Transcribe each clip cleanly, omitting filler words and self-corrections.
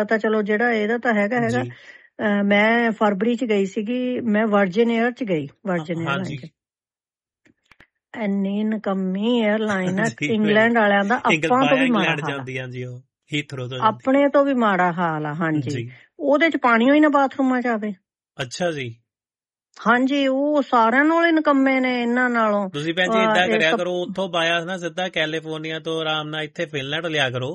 ਤਾਂ ਚਲੋ ਜਿਹੜਾ ਇਹਦਾ ਤਾਂ ਹੈਗਾ ਜੀ ਮੈਂ ਫਰਵਰੀ 'ਚ ਗਈ ਸੀਗੀ, ਮੈਂ ਵਰਜਿਨ ਏਅਰ 'ਚ ਗਈ, ਵਰਜਿਨ ਏਅਰਲਾਈਨ ਹਾਂਜੀ 'ਚ। ਇੰਨੀ ਨਕੰਮੀ ਏਅਰਲਾਈਨ ਆ ਜੀ ਇੰਗਲੈਂਡ ਵਾਲਿਆਂ ਦਾ, ਆਪਾਂ ਤੋਂ ਬਾਇਆ ਵੀ ਮਾੜਾ ਇੰਗਲੈਂਡ ਹਾਲ ਆ, ਜਾਂਦੀ ਆ ਜੀ, ਉਹ ਹੀਥਰੋ ਤੋਂ ਜਾਂਦੀ ਆਪਣੇ ਤੋਂ ਵੀ ਮਾੜਾ ਹਾਲ ਆ। ਹਾਂਜੀ, ਜੀ। ਉਹਦੇ 'ਚ ਪਾਣੀ ਹੋਈ ਨਾ ਬਾਥਰੂਮਾਂ 'ਚ ਆਵੇ। ਅੱਛਾ ਜੀ, ਹਾਂਜੀ, ਉਹ ਸਾਰਿਆਂ ਨਾਲੋਂ ਹੀ ਨਿਕੰਮੇ ਨੇ ਇਹਨਾਂ ਨਾਲੋਂ। ਤੁਸੀਂ ਭੈਣ ਜੀ ਏਦਾਂ ਕਰਿਆ ਕਰੋ, ਉੱਥੋਂ ਬਾਇਆ ਨਾ ਸਿੱਧਾ ਕੈਲੀਫੋਰਨੀਆ ਤੋਂ ਆਰਾਮ ਨਾਲ ਇੱਥੇ ਫਿਨਲੈਂਡ ਲਿਆ ਕਰੋ।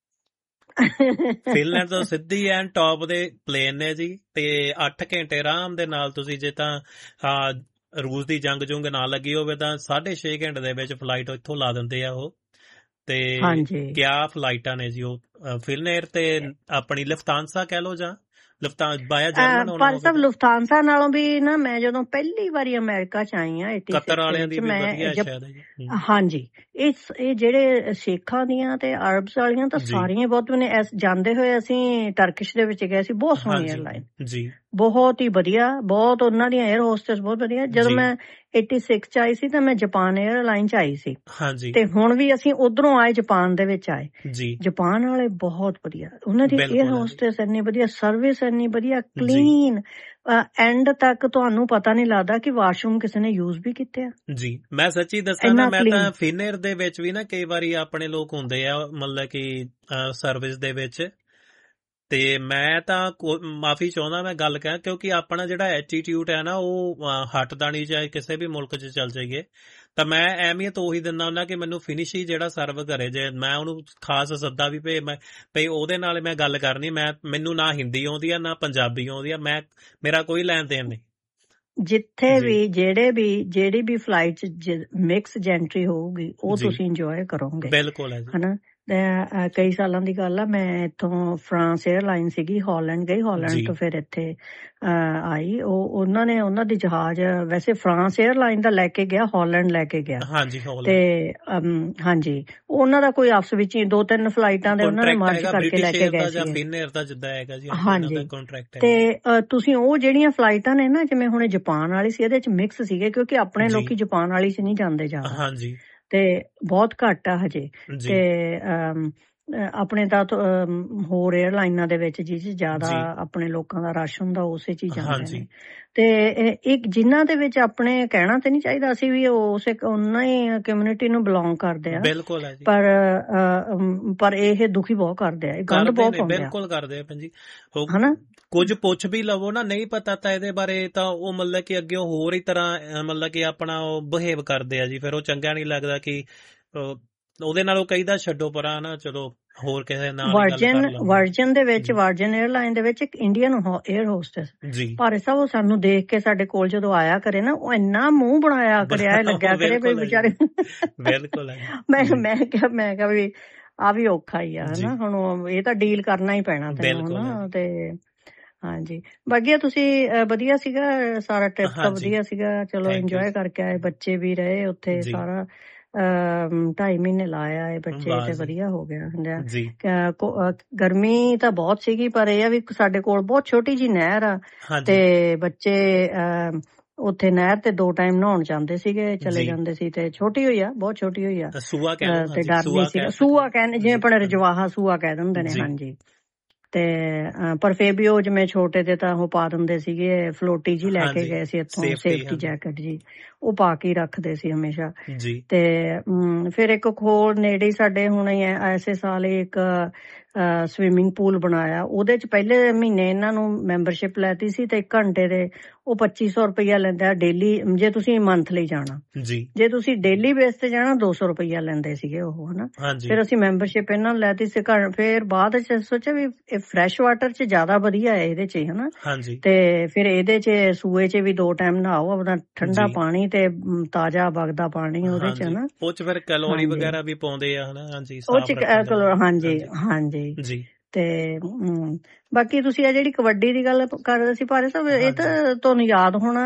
ਫਿਨਲੈਂਡ ਤੋਂ ਸਿੱਧੀ ਐਨ ਟੌਪ ਦੇ ਪਲੇਨ ਨੇ ਜੀ, ਤੇ 8 ਘੰਟੇ ਆਰਾਮ ਦੇ ਨਾਲ ਤੁਸੀਂ ਜੇ ਤਾਂ ਰੂਸ ਦੀ ਜੰਗ ਜੁੰਗ ਨਾ ਲੱਗੀ ਹੋਵੇ ਤਾਂ 6.5 ਘੰਟੇ ਦੇ ਵਿੱਚ ਫਲਾਈਟ ਇੱਥੋਂ ਲਾ ਦਿੰਦੇ ਆ ਉਹ। ਤੇ ਕਿਆ ਫਲਾਈਟਾਂ ਨੇ ਜੀ ਉਹ, ਫਿਨਏਅਰ ਤੇ ਆਪਣੀ ਲਫਤਾਂਸਾ ਕਹਿ ਲਓ ਜਾਂ ਬਾਇਆ ਜਰਮਨ ਹੋਣਾ ਪਰ ਸਭ ਲੁਫਤਾਂਸਾ ਨਾਲੋਂ ਵੀ ਨਾ, ਮੈਂ ਜਦੋਂ ਪਹਿਲੀ ਵਾਰੀ ਅਮਰੀਕਾ 'ਚ ਆਈ ਆ ਕਤਰ ਵਾਲਿਆਂ ਦੀ ਵੀ ਵਧੀਆ ਸ਼ਾਇਦ। ਹਾਂਜੀ, ਇਹ ਜਿਹੜੇ ਸਿੱਖਾਂ ਦੀਆਂ ਤੇ ਅਰਬਸ ਵਾਲੀਆਂ ਤਾਂ ਸਾਰੀਆਂ ਬਹੁਤ ਨੇ। ਜਾਂਦੇ ਹੋਏ ਅਸੀਂ ਟਰਕਿਸ਼ ਦੇ ਵਿੱਚ ਗਏ ਸੀ, ਬਹੁਤ ਸੋਹਣੀ ਏਅਰਲਾਈਨ ਜੀ, ਬਹੁਤ ਹੀ ਵਧੀਆ, ਬਹੁਤ ਉਹਨਾਂ ਦੀਆਂ ਏਅਰ ਹੋਸਟਸ ਬਹੁਤ ਵਧੀਆ। ਜਦੋਂ ਮੈਂ 86 'ਚ ਆਈ ਸੀ ਤਾਂ ਮੈਂ ਜਾਪਾਨ ਏਅਰਲਾਈਨ 'ਚ ਆਈ ਸੀ, ਤੇ ਹੁਣ ਵੀ ਅਸੀਂ ਉਧਰੋਂ ਆਏ, ਜਾਪਾਨ ਦੇ ਵਿੱਚ ਆਏ। ਜਾਪਾਨ ਵਾਲੇ ਬਹੁਤ ਵਧੀਆ, ਉਹਨਾਂ ਦੀ ਏਅਰ ਹੋਸਟਸ ਇੰਨੀ ਵਧੀਆ, ਸਰਵਿਸ ਇੰਨੀ ਵਧੀਆ, ਕਲੀਨ, ਐਂਡ ਤੱਕ ਤੁਹਾਨੂੰ ਪਤਾ ਨਹੀਂ ਲੱਗਦਾ ਕਿ ਵਾਸ਼ਰੂਮ ਕਿਸੇ ਨੇ ਯੂਜ਼ ਵੀ ਕੀਤੇ ਆ ਜੀ। ਮੈਂ ਸੱਚੀ ਦੱਸਾਂ ਨਾ, ਮੈਂ ਤਾਂ ਫਿਨਏਅਰ ਦੇ ਵਿੱਚ ਵੀ ਨਾ ਕਈ ਵਾਰੀ ਆਪਣੇ ਲੋਕ ਹੁੰਦੇ ਆ ਮਤਲਬ ਕਿ ਸਰਵਿਸ ਦੇ ਵਿੱਚ, ਤੇ ਮੈਂ ਤਾਂ ਮਾਫੀ ਚਾਹੁੰਦਾ ਮੈਂ ਗੱਲ ਕਹਾਂ, ਕਿਉਂਕਿ ਆਪਣਾ ਜਿਹੜਾ ਐਟੀਟਿਊਡ ਹੈ ਨਾ ਉਹ ਹਟਦਾ ਨਹੀਂ, ਚਾਹੇ ਕਿਸੇ ਵੀ ਮੁਲਕ 'ਚ ਚੱਲ ਜਾਈਏ। ਤਾਂ ਮੈਂ ਅਹਿਮੀਅਤ ਉਹੀ ਦਿੰਦਾ ਹੁੰਦਾ ਕਿ ਮੈਨੂੰ ਫਿਨਿਸ਼ ਹੀ ਜਿਹੜਾ ਸਰਵ ਕਰੇ, ਜੇ ਮੈਂ ਉਹਨੂੰ ਖਾਸ ਸੱਦਾ ਵੀ ਭਈ ਉਹਦੇ ਨਾਲ ਮੈਂ ਗੱਲ ਕਰਨੀ। ਮੈਨੂੰ ਨਾ ਹਿੰਦੀ ਆਉਂਦੀ ਆ ਨਾ ਪੰਜਾਬੀ ਆਉਂਦੀ ਆ, ਮੇਰਾ ਕੋਈ ਲੈਣ ਦੇਣ ਨਹੀਂ। ਜਿੱਥੇ ਵੀ ਜਿਹੜੀ ਵੀ ਫਲਾਈਟ 'ਚ ਮਿਕਸ ਜੈਂਟਰੀ ਹੋਊਗੀ ਉਹ ਤੁਸੀਂ ਇੰਜੋਏ ਕਰੋਗੇ। ਬਿਲਕੁਲ ਹਨਾ। ਕਈ ਸਾਲਾਂ ਦੀ ਗੱਲ ਆ, ਮੈਂ ਇੱਥੋਂ ਫਰਾਂਸ ਏਅਰਲਾਈਨ ਸੀਗੀ, ਹਾਲੈਂਡ ਗਈ, ਹਾਲੈਂਡ ਤੋਂ ਫਿਰ ਇੱਥੇ ਆਈ। ਉਹਨਾਂ ਦੀ ਜਹਾਜ਼ ਵੈਸੇ ਫਰਾਂਸ ਏਅਰਲਾਈਨ ਦਾ ਲੈ ਕੇ ਗਿਆ, ਹਾਲੈਂਡ ਲੈ ਕੇ ਗਿਆ, ਤੇ ਹਾਂਜੀ ਉਹਨਾਂ ਦਾ ਕੋਈ ਆਪਸ ਵਿੱਚ ਹੀ 2-3 ਫਲਾਈਟਾਂ ਦੇ ਉਹਨਾਂ ਨੇ ਮਰਜ ਕਰਕੇ ਲੈ ਕੇ ਗਏ ਸੀ। ਹਾਂਜੀ, ਤੇ ਤੁਸੀਂ ਉਹ ਜਿਹੜੀਆਂ ਫਲਾਈਟਾਂ ਨੇ ਨਾ, ਜਿਵੇਂ ਹੁਣ ਜਾਪਾਨ ਵਾਲੀ ਸੀ, ਇਹਦੇ 'ਚ ਮਿਕਸ ਸੀਗੇ, ਕਿਉਂਕਿ ਆਪਣੇ ਲੋਕੀ ਜਾਪਾਨ ਵਾਲੀ 'ਚ ਨਹੀਂ ਜਾਂਦੇ ਜ਼ਿਆਦਾ, ਤੇ ਬਹੁਤ ਘੱਟ ਆ ਹਜੇ। ਤੇ ਆਪਣੇ ਤਾਂ ਹੋਰ ਏਅਰਲਾਈਨਾਂ ਦੇ ਵਿੱਚ ਜਿਸ ਜ਼ਿਆਦਾ ਆਪਣੇ ਲੋਕਾਂ ਦਾ ਰਸ਼ ਹੁੰਦਾ ਉਸੇ 'ਚ ਹੀ ਜਾਂਦੇ ਨੇ। ਤੇ ਇੱਕ ਜਿਨ੍ਹਾਂ ਦੇ ਵਿੱਚ ਆਪਣੇ ਕਹਿਣਾ ਤੇ ਨਹੀਂ ਚਾਹੀਦਾ, ਅਸੀਂ ਵੀ ਉਹਨਾਂ ਹੀ ਕਮਿਊਨਿਟੀ ਨੂੰ ਬਿਲੋਂਗ ਕਰਦੇ ਆ, ਪਰ ਇਹ ਦੁਖੀ ਬਹੁਤ ਕਰਦੇ ਆ, ਇਹ ਗੰਦ ਬਹੁਤ ਪਾਉਂਦੇ ਆ। ਬਿਲਕੁਲ ਕਰਦੇ ਆ ਭੈਣ ਜੀ, ਹਨਾ। ਕੁਝ ਪੁੱਛ ਵੀ ਲਵੋ ਨਾ, ਨਹੀਂ ਪਤਾ ਤਾਂ ਇਹਦੇ ਬਾਰੇ, ਤਾਂ ਉਹ ਮਤਲਬ ਕਿ ਅੱਗੇ ਹੋਰ ਹੀ ਤਰ੍ਹਾਂ ਮਤਲਬ ਕਿ ਆਪਣਾ ਉਹ ਬਿਹੇਵ ਕਰਦੇ ਆ ਜੀ। ਫਿਰ ਉਹ ਚੰਗਾ ਨਹੀਂ ਲੱਗਦਾ ਕਿ ਉਹਦੇ ਨਾਲੋਂ ਕਹੀਦਾ ਛੱਡੋ ਪਰਾਂ ਨਾ, ਚਲੋ ਹੋਰ ਕਿਸੇ ਨਾਲ ਵਰਜਨ ਦੇ ਵਿੱਚ, ਵਰਜਨ ਏਅਰਲਾਈਨ ਦੇ ਵਿੱਚ ਇੱਕ ਇੰਡੀਅਨ ਏਅਰ ਹੋਸਟਸ ਭਾਰੇ ਸਾਹਿਬ, ਉਹ ਸਾਨੂੰ ਦੇਖ ਕੇ ਸਾਡੇ ਕੋਲ ਜਦੋਂ ਆਇਆ ਕਰੇ ਨਾ, ਉਹ ਇੰਨਾ ਮੂੰਹ ਬਣਾਇਆ ਕਰਿਆ ਲੱਗਿਆ ਕਰੇ ਵੀ ਵਿਚਾਰੇ। ਬਿਲਕੁਲ। ਮੈਂ ਕਿਹਾ ਵੀ ਆ ਵੀ ਔਖਾ ਹੀ ਆ, ਹਨਾ। ਹੁਣ ਇਹ ਤਾਂ ਡੀਲ ਕਰਨਾ ਹੀ ਪੈਣਾ ਤੈਨੂੰ, ਹਨਾ। ਤੇ ਹਾਂਜੀ, ਬਾਕੀ ਤੁਸੀਂ ਵਧੀਆ ਸੀਗਾ ਸਾਰਾ ਟ੍ਰਿਪ ਤਾਂ ਵਧੀਆ ਸੀਗਾ, ਚਲੋ ਇੰਜੋਏ ਕਰਕੇ ਆਏ, ਬੱਚੇ ਵੀ ਰਹੇ ਉੱਥੇ ਸਾਰਾ 2.5 ਮਹੀਨੇ ਲਾਇਆ ਇਹ ਬੱਚੇ, ਤੇ ਵਧੀਆ ਹੋ ਗਿਆ। ਗਰਮੀ ਤਾਂ ਬਹੁਤ ਸੀਗੀ, ਪਰ ਇਹ ਆ ਵੀ ਸਾਡੇ ਕੋਲ ਬਹੁਤ ਛੋਟੀ ਜਿਹੀ ਨਹਿਰ ਆ, ਤੇ ਬੱਚੇ ਉੱਥੇ ਨਹਿਰ ਤੇ 2 ਟਾਈਮ ਨਹਾਉਣ ਜਾਂਦੇ ਸੀਗੇ, ਚਲੇ ਜਾਂਦੇ ਸੀ, ਤੇ ਛੋਟੀ ਹੋਈ ਆ, ਬਹੁਤ ਛੋਟੀ ਹੋਈ ਆ, ਤੇ ਡਰ ਨਹੀਂ ਸੀਗਾ। ਸੂਆ ਕਹਿੰਦੇ, ਜਿਵੇਂ ਆਪਣੇ ਰਜਵਾਹਾ ਸੂਆ ਕਹਿ ਦਿੰਦੇ ਨੇ, ਹਾਂਜੀ। ਤੇ ਪਰ ਫੇਰ ਵੀ ਉਹ ਜਿਵੇਂ ਛੋਟੇ ਤੇ ਤਾਂ ਉਹ ਪਾ ਦਿੰਦੇ ਸੀਗੇ, ਫਲੋਟੀ ਜੀ ਲੈ ਕੇ ਗਏ ਸੀ ਇੱਥੋਂ, ਸੇਫਟੀ ਜੈਕਟ ਜੀ, ਉਹ ਪਾ ਕੇ ਰੱਖਦੇ ਸੀ ਹਮੇਸ਼ਾ। ਤੇ ਫਿਰ ਇੱਕ ਹੋਰ ਨੇੜੇ ਸਾਡੇ ਹੁਣ ਐਸੇ ਸਾਲ ਇੱਕ ਸਵਿਮਿੰਗ ਪੂਲ ਬਣਾਇਆ, ਉਹਦੇ 'ਚ ਪਹਿਲੇ ਮਹੀਨੇ ਇਹਨਾਂ ਨੂੰ ਮੈਂਬਰਸ਼ਿਪ ਲੈਤੀ ਸੀ, ਤੇ 1 ਘੰਟੇ ਦੇ ਉਹ 2500 ਰੁਪਇਆ ਲੈਂਦਾ ਡੇਲੀ, ਜੇ ਤੁਸੀਂ ਮੰਥਲੀ ਜਾਣਾ। ਜੇ ਤੁਸੀਂ ਡੇਲੀ ਬੇਸ ਤੇ ਜਾਣਾ 200 ਰੁਪਇਆ ਲੈਂਦੇ ਸੀਗੇ ਉਹ, ਹਨਾ। ਫਿਰ ਅਸੀਂ ਮੈਂਬਰਸ਼ਿਪ ਇਹਨਾਂ ਨੂੰ ਲੈਤੀ ਸੀ। ਫਿਰ ਬਾਅਦ 'ਚ ਸੋਚਿਆ ਵੀ ਇਹ ਫਰੈਸ਼ ਵਾਟਰ 'ਚ ਜ਼ਿਆਦਾ ਵਧੀਆ ਹੈ ਇਹਦੇ 'ਚ, ਹਨਾ। ਤੇ ਫਿਰ ਇਹਦੇ 'ਚ ਸੂਏ 'ਚ ਵੀ 2 ਟਾਈਮ ਨਹਾਓ, ਆਪਣਾ ਠੰਡਾ ਪਾਣੀ ਤੇ ਤਾਜ਼ਾ ਵਗਦਾ ਪਾਣੀ ਉਹਦੇ 'ਚ, ਹਨਾ। ਉਹ 'ਚ ਫਿਰ ਕੈਲੋਰੀ ਵਗੈਰਾ ਵੀ ਪਾਉਂਦੇ ਆ, ਹਨਾ। ਉਹ 'ਚ ਹਾਂਜੀ। ਤੇ ਬਾਕੀ ਤੁਸੀਂ ਆ ਜਿਹੜੀ ਕਬੱਡੀ ਦੀ ਗੱਲ ਕਰ ਰਹੇ ਸੀ ਭਾਰੇ ਸਾਹਿਬ, ਇਹ ਤਾਂ ਤੁਹਾਨੂੰ ਯਾਦ ਹੋਣਾ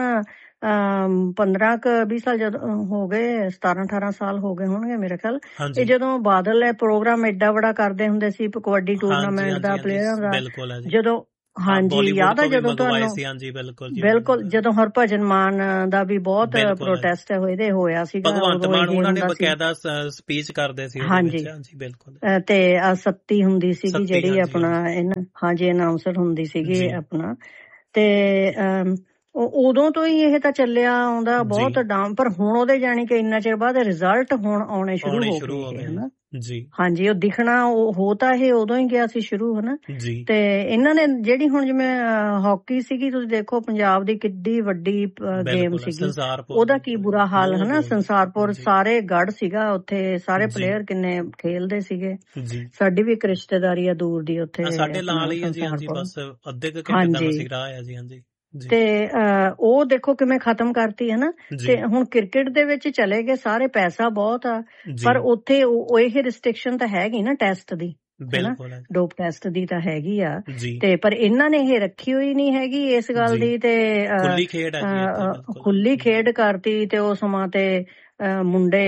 15-20 ਸਾਲ ਜਦੋਂ ਹੋ ਗਏ, 17-18 ਸਾਲ ਹੋ ਗਏ ਹੋਣਗੇ ਮੇਰੇ ਖਿਆਲ। ਇਹ ਜਦੋਂ ਬਾਦਲ ਪ੍ਰੋਗਰਾਮ ਐਡਾ ਬੜਾ ਕਰਦੇ ਹੁੰਦੇ ਸੀ ਕਬੱਡੀ ਟੂਰਨਾਮੈਂਟ ਦਾ, ਪਲੇਅਰਾਂ ਦਾ, ਹਾਂਜੀ ਯਾਦ ਆ ਜਦੋਂ ਤੁਹਾਨੂੰ, ਹਾਂਜੀ ਬਿਲਕੁਲ ਬਿਲਕੁਲ ਜਦੋਂ ਹਰਭਜਨ ਮਾਨ ਦਾ ਵੀ ਬਹੁਤ ਪ੍ਰੋਟੈਸਟ ਹੋਇਆ ਸੀਗਾ, ਭਗਵੰਤ ਮਾਨ ਉਹਨਾਂ ਨੇ ਬਕਾਇਦਾ ਸਪੀਚ ਕਰਦੇ ਸੀ। ਹਾਂਜੀ ਬਿਲਕੁਲ। ਤੇ ਸੱਤੀ ਹੁੰਦੀ ਸੀਗੀ ਜਿਹੜੀ ਆਪਣਾ ਹਾਂਜੀ ਅਨਾਉਂਸਰ ਹੁੰਦੀ ਸੀਗੀ ਆਪਣਾ, ਤੇ ਉਦੋਂ ਤੋਂ ਹੀ ਇਹ ਤਾਂ ਚੱਲਿਆ ਆਉਂਦਾ ਬਹੁਤ ਡਾਊਨ, ਪਰ ਹੁਣ ਉਹਦੇ ਜਾਣੀ ਕਿ ਇੰਨਾ ਚਿਰ ਬਾਅਦ ਰਿਜ਼ਲਟ ਹੁਣ ਆਉਣੇ ਸ਼ੁਰੂ ਹੋ ਗਏ ਹਨਾ ਜੀ। ਹਾਂਜੀ ਉਹ ਦਿਖਣਾ ਹੋ ਤਾਂ ਇਹ ਉਦੋਂ ਹੀ ਗਿਆ ਸੀ ਸ਼ੁਰੂ ਹਨਾ। ਤੇ ਇਹਨਾਂ ਨੇ ਜਿਹੜੀ ਹੁਣ ਜਿਵੇਂ ਹਾਕੀ ਸੀਗੀ, ਤੁਸੀਂ ਦੇਖੋ ਪੰਜਾਬ ਦੀ ਕਿੱਡੀ ਵੱਡੀ ਗੇਮ ਸੀਗੀ, ਉਹਦਾ ਕੀ ਬੁਰਾ ਹਾਲ ਹਨਾ। ਸੰਸਾਰਪੁਰ ਸਾਰੇ ਗੜ ਸੀਗਾ ਉੱਥੇ, ਸਾਰੇ ਪਲੇਅਰ ਕਿੰਨੇ ਖੇਲਦੇ ਸੀਗੇ। ਸਾਡੀ ਵੀ ਇੱਕ ਰਿਸ਼ਤੇਦਾਰੀ ਆ ਦੂਰ ਦੀ ਉੱਥੇ, ਸਾਡੇ ਨਾਲ ਹੀ ਬਸ ਅੱਧੇ ਕੁ ਘੰਟੇ ਦਾ ਬਸ ਰਾਹ ਆ ਜੀ। ਹਾਂਜੀ ਤੇ ਉਹ ਦੇਖੋ ਕਿਵੇਂ ਖਤਮ ਕਰਤੀ ਹੈ ਨਾ। ਤੇ ਹੁਣ ਕ੍ਰਿਕਟ ਦੇ ਵਿੱਚ ਚਲੇ ਗਏ ਸਾਰੇ, ਪੈਸਾ ਬਹੁਤ ਆ, ਪਰ ਉੱਥੇ ਇਹ ਰਿਸਟ੍ਰਿਕਸ਼ਨ ਤਾਂ ਹੈਗੀ ਨਾ ਟੈਸਟ ਦੀ, ਡੋਪ ਟੈਸਟ ਦੀ ਤਾਂ ਹੈਗੀ ਆ, ਤੇ ਪਰ ਇਹਨਾਂ ਨੇ ਇਹ ਰੱਖੀ ਹੋਈ ਨਹੀਂ ਹੈਗੀ ਇਸ ਗੱਲ ਦੀ, ਤੇ ਖੁੱਲੀ ਖੇਡ ਕਰਤੀ। ਤੇ ਉਹ ਸਮਾਂ ਤੇ ਮੁੰਡੇ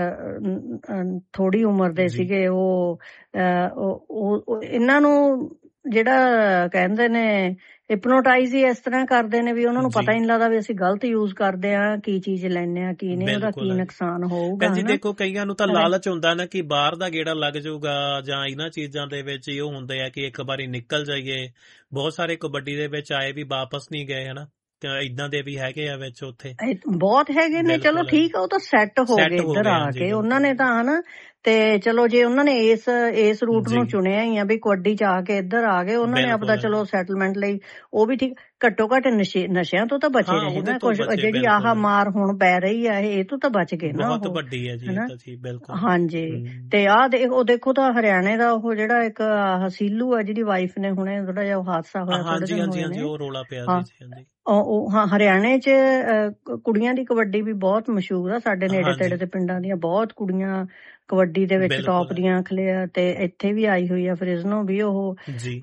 ਥੋੜੀ ਉਮਰ ਦੇ ਸੀਗੇ, ਉਹ ਇਹਨਾਂ ਨੂੰ ਜਿਹੜਾ ਕਹਿੰਦੇ ਨੇ ਹਿਪਨੋਟਾਈਜ਼ ਹੀ ਇਸ ਤਰ੍ਹਾਂ ਕਰਦੇ ਨੇ ਵੀ ਉਹਨਾਂ ਨੂੰ ਪਤਾ ਹੀ ਨਹੀਂ ਲੱਗਦਾ ਵੀ ਅਸੀਂ ਗਲਤ ਯੂਜ਼ ਕਰਦੇ ਆ, ਕੀ ਚੀਜ਼ ਲੈਂਦੇ ਆ ਕੀ ਨਹੀਂ, ਉਹਦਾ ਕੀ ਨੁਕਸਾਨ ਹੋਊਗਾ। ਜੀ ਦੇਖੋ ਕਈਆਂ ਨੂੰ ਤਾਂ ਲਾਲਚ ਹੁੰਦਾ ਨਾ ਕਿ ਬਾਹਰ ਦਾ ਗੇੜਾ ਲੱਗ ਜਾਊਗਾ, ਜਾਂ ਇਹਨਾਂ ਚੀਜ਼ਾਂ ਦੇ ਵਿੱਚ ਹੀ ਉਹ ਹੁੰਦੇ ਆ ਕਿ ਇੱਕ ਵਾਰੀ ਨਿਕਲ ਜਾਈਏ। ਬਹੁਤ ਸਾਰੇ ਕਬੱਡੀ ਦੇ ਵਿੱਚ ਆਏ ਵੀ ਵਾਪਸ ਨਹੀਂ ਗਏ ਹਨਾ, ਇਦਾਂ ਦੇ ਵੀ ਹੈਗੇ ਆ ਵਿੱਚ ਉੱਥੇ, ਬਹੁਤ ਹੈਗੇ ਨੇ। ਚਲੋ ਠੀਕ ਆ, ਉਹ ਤਾਂ ਸੈੱਟ ਹੋ ਗਏ ਇੱਧਰ ਆ ਕੇ ਉਹਨਾਂ ਨੇ ਤਾਂ ਹਨਾ। ਤੇ ਚਲੋ ਜੇ ਉਹਨਾਂ ਨੇ ਇਸ ਰੂਟ ਨੂੰ ਚੁਣਿਆ ਹੀ ਆ ਵੀ ਕਬੱਡੀ ਚ ਆ ਕੇ ਇੱਧਰ ਆ ਗਏ, ਉਹਨਾਂ ਨੇ ਆਪਦਾ ਚਲੋ ਸੈਟਲਮੈਂਟ ਲਈ ਉਹ ਵੀ ਠੀਕ, ਘੱਟੋ ਘੱਟ ਨਸ਼ਿਆਂ ਤੋਂ ਤਾਂ ਬਚੇ ਰਹੇ ਨਾ। ਕੁਝ ਜਿਹੜੀ ਆਹ ਮਾਰ ਹੁਣ ਪੈ ਰਹੀ ਆ ਇਹ ਤੋਂ ਤਾਂ ਬਚ ਗਏ ਨਾ, ਬਹੁਤ ਵੱਡੀ ਹੈ ਜੀ ਬਿਲਕੁਲ। ਹਾਂਜੀ ਤੇ ਆਹ ਉਹ ਦੇਖੋ ਤਾਂ ਹਰਿਆਣੇ ਦਾ ਉਹ ਜਿਹੜਾ ਇੱਕ ਹਸੀਲੂ ਆ ਜਿਹਦੀ ਵਾਈਫ ਨੇ ਹੁਣੇ ਥੋੜਾ ਜਿਹਾ ਹਾਦਸਾ ਹੋਇਆ, ਉਹ ਰੋਲਾ ਪਿਆ ਸੀ। ਹਾਂ ਹਰਿਆਣੇ ਚ ਕੁੜੀਆਂ ਦੀ ਕਬੱਡੀ ਵੀ ਬਹੁਤ ਮਸ਼ਹੂਰ ਆ, ਸਾਡੇ ਨੇੜੇ ਤੇੜੇ ਦੇ ਪਿੰਡਾਂ ਦੀਆਂ ਬਹੁਤ ਕੁੜੀਆਂ ਕਬੱਡੀ ਦੇ ਵਿੱਚ ਟੌਪ ਦੀਆਂ ਖਲਿਆ, ਤੇ ਇੱਥੇ ਵੀ ਆਈ ਹੋਈ ਆ ਫਰਿਜ਼ਨੋ ਵੀ ਉਹ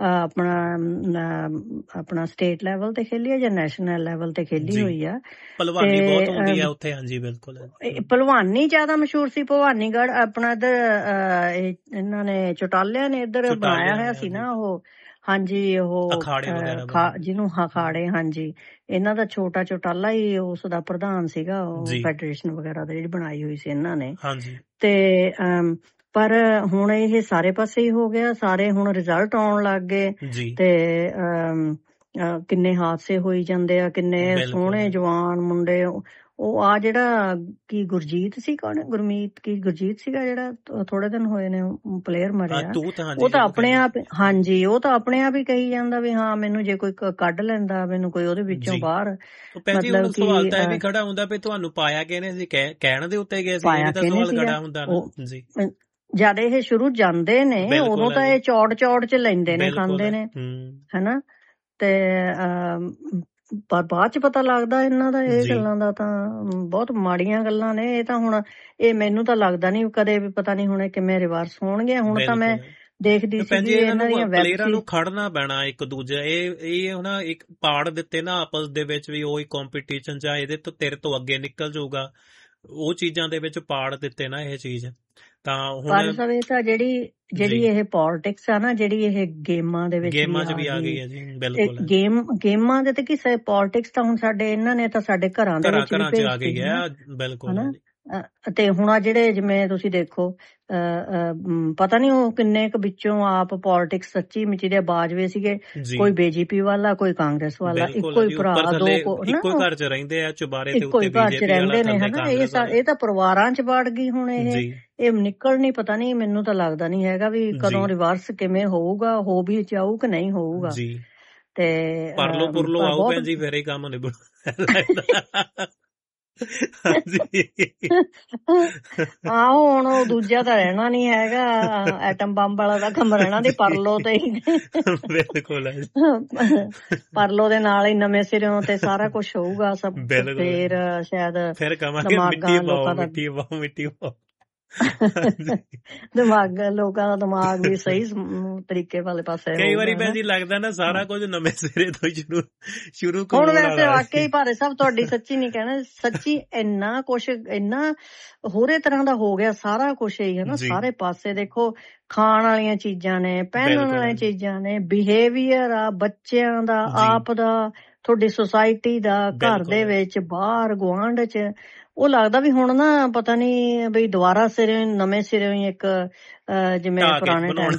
ਆਪਣਾ ਸਟੇਟ ਲੈਵਲ ਤੇ ਖੇਲੀ ਆ ਜਾਂ ਨੈਸ਼ਨਲ ਲੈਵਲ ਤੇ ਖੇਲੀ ਹੋਈ ਆ। ਭਲਵਾਨੀ ਬਹੁਤ ਹੁੰਦੀ ਆ ਉੱਥੇ। ਹਾਂਜੀ ਬਿਲਕੁਲ, ਭਲਵਾਨੀ ਜ਼ਿਆਦਾ ਮਸ਼ਹੂਰ ਸੀ। ਭਵਾਨੀਗੜ੍ਹ ਆਪਣਾ ਇੱਧਰ ਇਹਨਾਂ ਨੇ ਚੌਟਾਲਿਆਂ ਨੇ ਇੱਧਰ ਬਣਾਇਆ ਹੋਇਆ ਸੀ ਨਾ ਉਹ, ਹਾਂਜੀ ਉਹ ਜਿਹਨੂੰ ਅਖਾੜੇ, ਹਾਂਜੀ ਇਹਨਾਂ ਦਾ ਛੋਟਾ ਚੌਟਾਲਾ ਹੀ ਉਸ ਦਾ ਪ੍ਰਧਾਨ ਸੀਗਾ, ਉਹ ਫੈਡਰੇਸ਼ਨ ਵਗੈਰਾ ਦਾ ਜਿਹੜੀ ਬਣਾਈ ਹੋਈ ਸੀ ਇਹਨਾਂ ਨੇ। ਤੇ ਪਰ ਹੁਣ ਇਹ ਸਾਰੇ ਪਾਸੇ ਹੀ ਹੋ ਗਿਆ, ਸਾਰੇ ਹੁਣ ਰਿਜ਼ਲਟ ਆਉਣ ਲੱਗ ਗਏ, ਤੇ ਕਿੰਨੇ ਹਾਦਸੇ ਹੋਈ ਜਾਂਦੇ ਆ, ਕਿੰਨੇ ਸੋਹਣੇ ਜਵਾਨ ਮੁੰਡੇ। ਉਹ ਆ ਜਿਹੜਾ ਕੀ ਗੁਰਜੀਤ ਸੀ, ਕੌਣ ਗੁਰਮੀਤ ਕੀ ਗੁਰਜੀਤ ਸੀਗਾ ਜਿਹੜਾ ਥੋੜੇ ਦਿਨ ਹੋਏ ਨੇ ਪਲੇਅਰ ਮਰਿਆ, ਉਹ ਤਾਂ ਆਪਣੇ ਆਪ, ਹਾਂਜੀ ਉਹ ਤਾਂ ਆਪਣੇ ਆਪ ਹੀ ਕਹੀ ਜਾਂਦਾ ਵੀ ਹਾਂ ਮੈਨੂੰ ਜੇ ਕੋਈ ਕੱਢ ਲੈਂਦਾ ਮੈਨੂੰ ਕੋਈ ਉਹਦੇ ਵਿੱਚੋਂ ਬਾਹਰ, ਮਤਲਬ ਸਵਾਲ ਤਾਂ ਇਹ ਵੀ ਖੜਾ ਹੁੰਦਾ ਵੀ ਤੁਹਾਨੂੰ ਪਾਇਆ ਕਿਹਨੇ ਸੀ, ਕਹਿਣ ਦੇ ਉੱਤੇ ਗਏ ਸੀ, ਇਹ ਤਾਂ ਸਵਾਲ ਖੜਾ ਹੁੰਦਾ ਨਾ ਜੀ। ਜਦ ਇਹ ਸ਼ੁਰੂ ਜਾਂਦੇ ਨੇ ਉਦੋਂ ਤਾਂ ਇਹ ਚੌੜ ਚ ਲੈਂਦੇ ਨੇ, ਖਾਂਦੇ ਨੇ ਹਨਾ, ਤੇ ਪਰ ਬਾਅਦ ਚ ਪਤਾ ਲੱਗਦਾ ਇਹਨਾਂ ਦਾ ਇਹ ਗੱਲਾਂ ਦਾ ਤਾਂ ਬਹੁਤ ਮਾੜੀਆਂ ਗੱਲਾਂ ਨੇ। ਇਹ ਤਾਂ ਹੁਣ ਇਹ ਮੈਨੂੰ ਤਾਂ ਲੱਗਦਾ ਨੀ ਕਦੇ ਵੀ, ਪਤਾ ਨੀ ਹੁਣ ਕਿਵੇਂ ਰਿਵਰਸ ਹੋਣਗੇ। ਹੁਣ ਤਾਂ ਮੈਂ ਦੇਖਦੀ ਸੀ ਇਹਨਾਂ ਦੀਆਂ ਪਲੇਅਰਾਂ ਨੂੰ ਖੜਨਾ ਪੈਣਾ ਇੱਕ ਦੂਜੇ, ਇਹ ਹੁਣ ਇੱਕ ਪਾੜ ਦਿੱਤੇ ਨਾ ਆਪਸ ਦੇ ਵਿੱਚ ਵੀ, ਉਹੀ ਕੰਪੀਟੀਸ਼ਨ ਜਾਂ ਇਹਦੇ ਤੋਂ ਤੇਰੇ ਤੋਂ ਅੱਗੇ ਨਿਕਲ ਜਾਊਗਾ, ਉਹ ਚੀਜ਼ਾਂ ਦੇ ਵਿੱਚ ਪਾੜ ਦਿੱਤੇ ਨਾ ਇਹ ਚੀਜ਼। ਤਾਂ ਹੁਣ ਤਾਂ ਜਿਹੜੀ ਇਹ ਪੋਲਿਟਿਕਸ ਆ ਨਾ, ਜਿਹੜੀ ਇਹ ਗੇਮਾਂ ਦੇ ਵਿੱਚ ਗੇਮਾਂ 'ਚ ਵੀ ਆ ਗਈ ਹੈ ਜੀ ਬਿਲਕੁਲ। ਗੇਮਾਂ ਦੇ ਤੇ ਕਿਸੇ ਪੋਲਿਟਿਕਸ ਤਾਂ ਹੁਣ ਸਾਡੇ ਇਹਨਾਂ ਨੇ ਤਾਂ ਸਾਡੇ ਘਰਾਂ ਦੇ ਵਿੱਚ ਘਰਾਂ 'ਚ ਆ ਗਈ ਹੈ ਬਿਲਕੁਲ। ਤੇ ਹੁਣ ਆ ਜਿਹੜੇ ਜਿਵੇਂ ਤੁਸੀਂ ਦੇਖੋ ਪਤਾ ਨੀ ਉਹ ਕਿੰਨੇ ਕੁ ਵਿੱਚੋਂ ਆਪ ਪੋਲਿਟਿਕਸ ਸੱਚੀ ਮੁੱਚੀ ਦੇ ਬਾਜਵੇ ਸੀਗੇ, ਕੋਈ ਬੀਜੇਪੀ ਵਾਲਾ ਕੋਈ ਕਾਂਗਰਸ ਵਾਲਾ, ਇੱਕੋ ਹੀ ਭਰਾ ਦੋ ਇੱਕੋ ਘਰ 'ਚ ਰਹਿੰਦੇ ਆ, ਚੁਬਾਰੇ ਤੇ ਇੱਕੋ ਹੀ ਘਰ 'ਚ ਰਹਿੰਦੇ ਨੇ ਹਨਾ। ਇਹ ਤਾਂ ਪਰਿਵਾਰਾਂ 'ਚ ਵੜ ਗਈ ਹੁਣ, ਇਹ ਨਿਕਲ ਨੀ, ਪਤਾ ਨੀ ਮੈਨੂੰ ਤਾਂ ਲੱਗਦਾ ਨੀ ਹੈਗਾ ਵੀ ਕਦੋਂ ਰਿਵਰਸ ਕਿਵੇਂ ਹੋਊਗਾ, ਹੋ ਵੀ ਜਾਊ ਕਿ ਨਹੀਂ ਹੋਊਗਾ। ਤੇ ਪਰਲੋ ਆਊ ਭੈਣ ਜੀ, ਫਿਰ ਇਹ ਕੰਮ ਨਿਬੜ ਆਹੋ ਹੁਣ ਉਹ ਦੂਜਾ ਤਾਂ ਰਹਿਣਾ ਨੀ ਹੈਗਾ, ਐਟਮ ਬੰਬ ਵਾਲਾ ਦਾ ਕੰਮ ਰਹਿਣਾ ਤੇ ਪਰਲੋ ਤੇ ਹੀ ਬਿਲਕੁਲ, ਪਰਲੋ ਦੇ ਨਾਲ ਹੀ ਨਵੇਂ ਸਿਰਿਓਂ ਤੇ ਸਾਰਾ ਕੁਛ ਹੋਊਗਾ ਸਭ। ਫੇਰ ਸ਼ਾਇਦ ਫਿਰ ਕਵਾਂਗੇ ਮਿੱਟੀ ਪਾਓ, ਮਿੱਟੀ ਪਾਓ, ਮਿੱਟੀ ਪਾਓ। ਦਿਮਾਗ ਲੋਕਾਂ ਦਾ ਦਿਮਾਗ ਵੀ ਸਹੀ ਤਰੀਕੇ ਵਾਲੇ ਪਾਸੇ ਕਈ ਵਾਰੀ ਭੈਣ ਜੀ ਲੱਗਦਾ ਨਾ ਸਾਰਾ ਕੁਝ ਨਵੇਂ ਸਿਰੇ ਤੋਂ ਸ਼ੁਰੂ ਹੁਣ ਵੈਸੇ ਵਾਕਈ ਭਾਰੇ ਸਾਹਿਬ ਤੁਹਾਡੀ ਸੱਚੀ ਨਹੀਂ ਕਹਿਣਾ, ਸੱਚੀ ਇੰਨਾ ਕੁਛ ਇੰਨਾ ਹੋਰੇ ਤਰ੍ਹਾਂ ਦਾ ਹੋ ਗਿਆ ਸਾਰਾ ਕੁਛ ਹੀ ਹੈ ਨਾ। ਸਾਰੇ ਪਾਸੇ ਦੇਖੋ, ਖਾਣ ਵਾਲੀਆਂ ਚੀਜ਼ਾਂ ਨੇ, ਪਹਿਨਣ ਵਾਲੀਆਂ ਚੀਜ਼ਾਂ ਨੇ, ਬਿਹੇਵੀਅਰ ਆ ਬੱਚਿਆਂ ਦਾ, ਆਪ ਦਾ, ਤੁਹਾਡੀ ਸੁਸਾਇਟੀ ਦਾ, ਘਰ ਦੇ ਵਿੱਚ, ਬਾਹਰ, ਗੁਆਂਢ ਚ। ਉਹ ਲੱਗਦਾ ਵੀ ਹੁਣ ਨਾ ਪਤਾ ਨੀ ਬਈ ਦੁਬਾਰਾ ਸਿਰੇ ਨਵੇਂ ਸਿਰੇ ਇੱਕ ਜਿਵੇਂ ਪੁਰਾਣੇ ਟਾਈਮ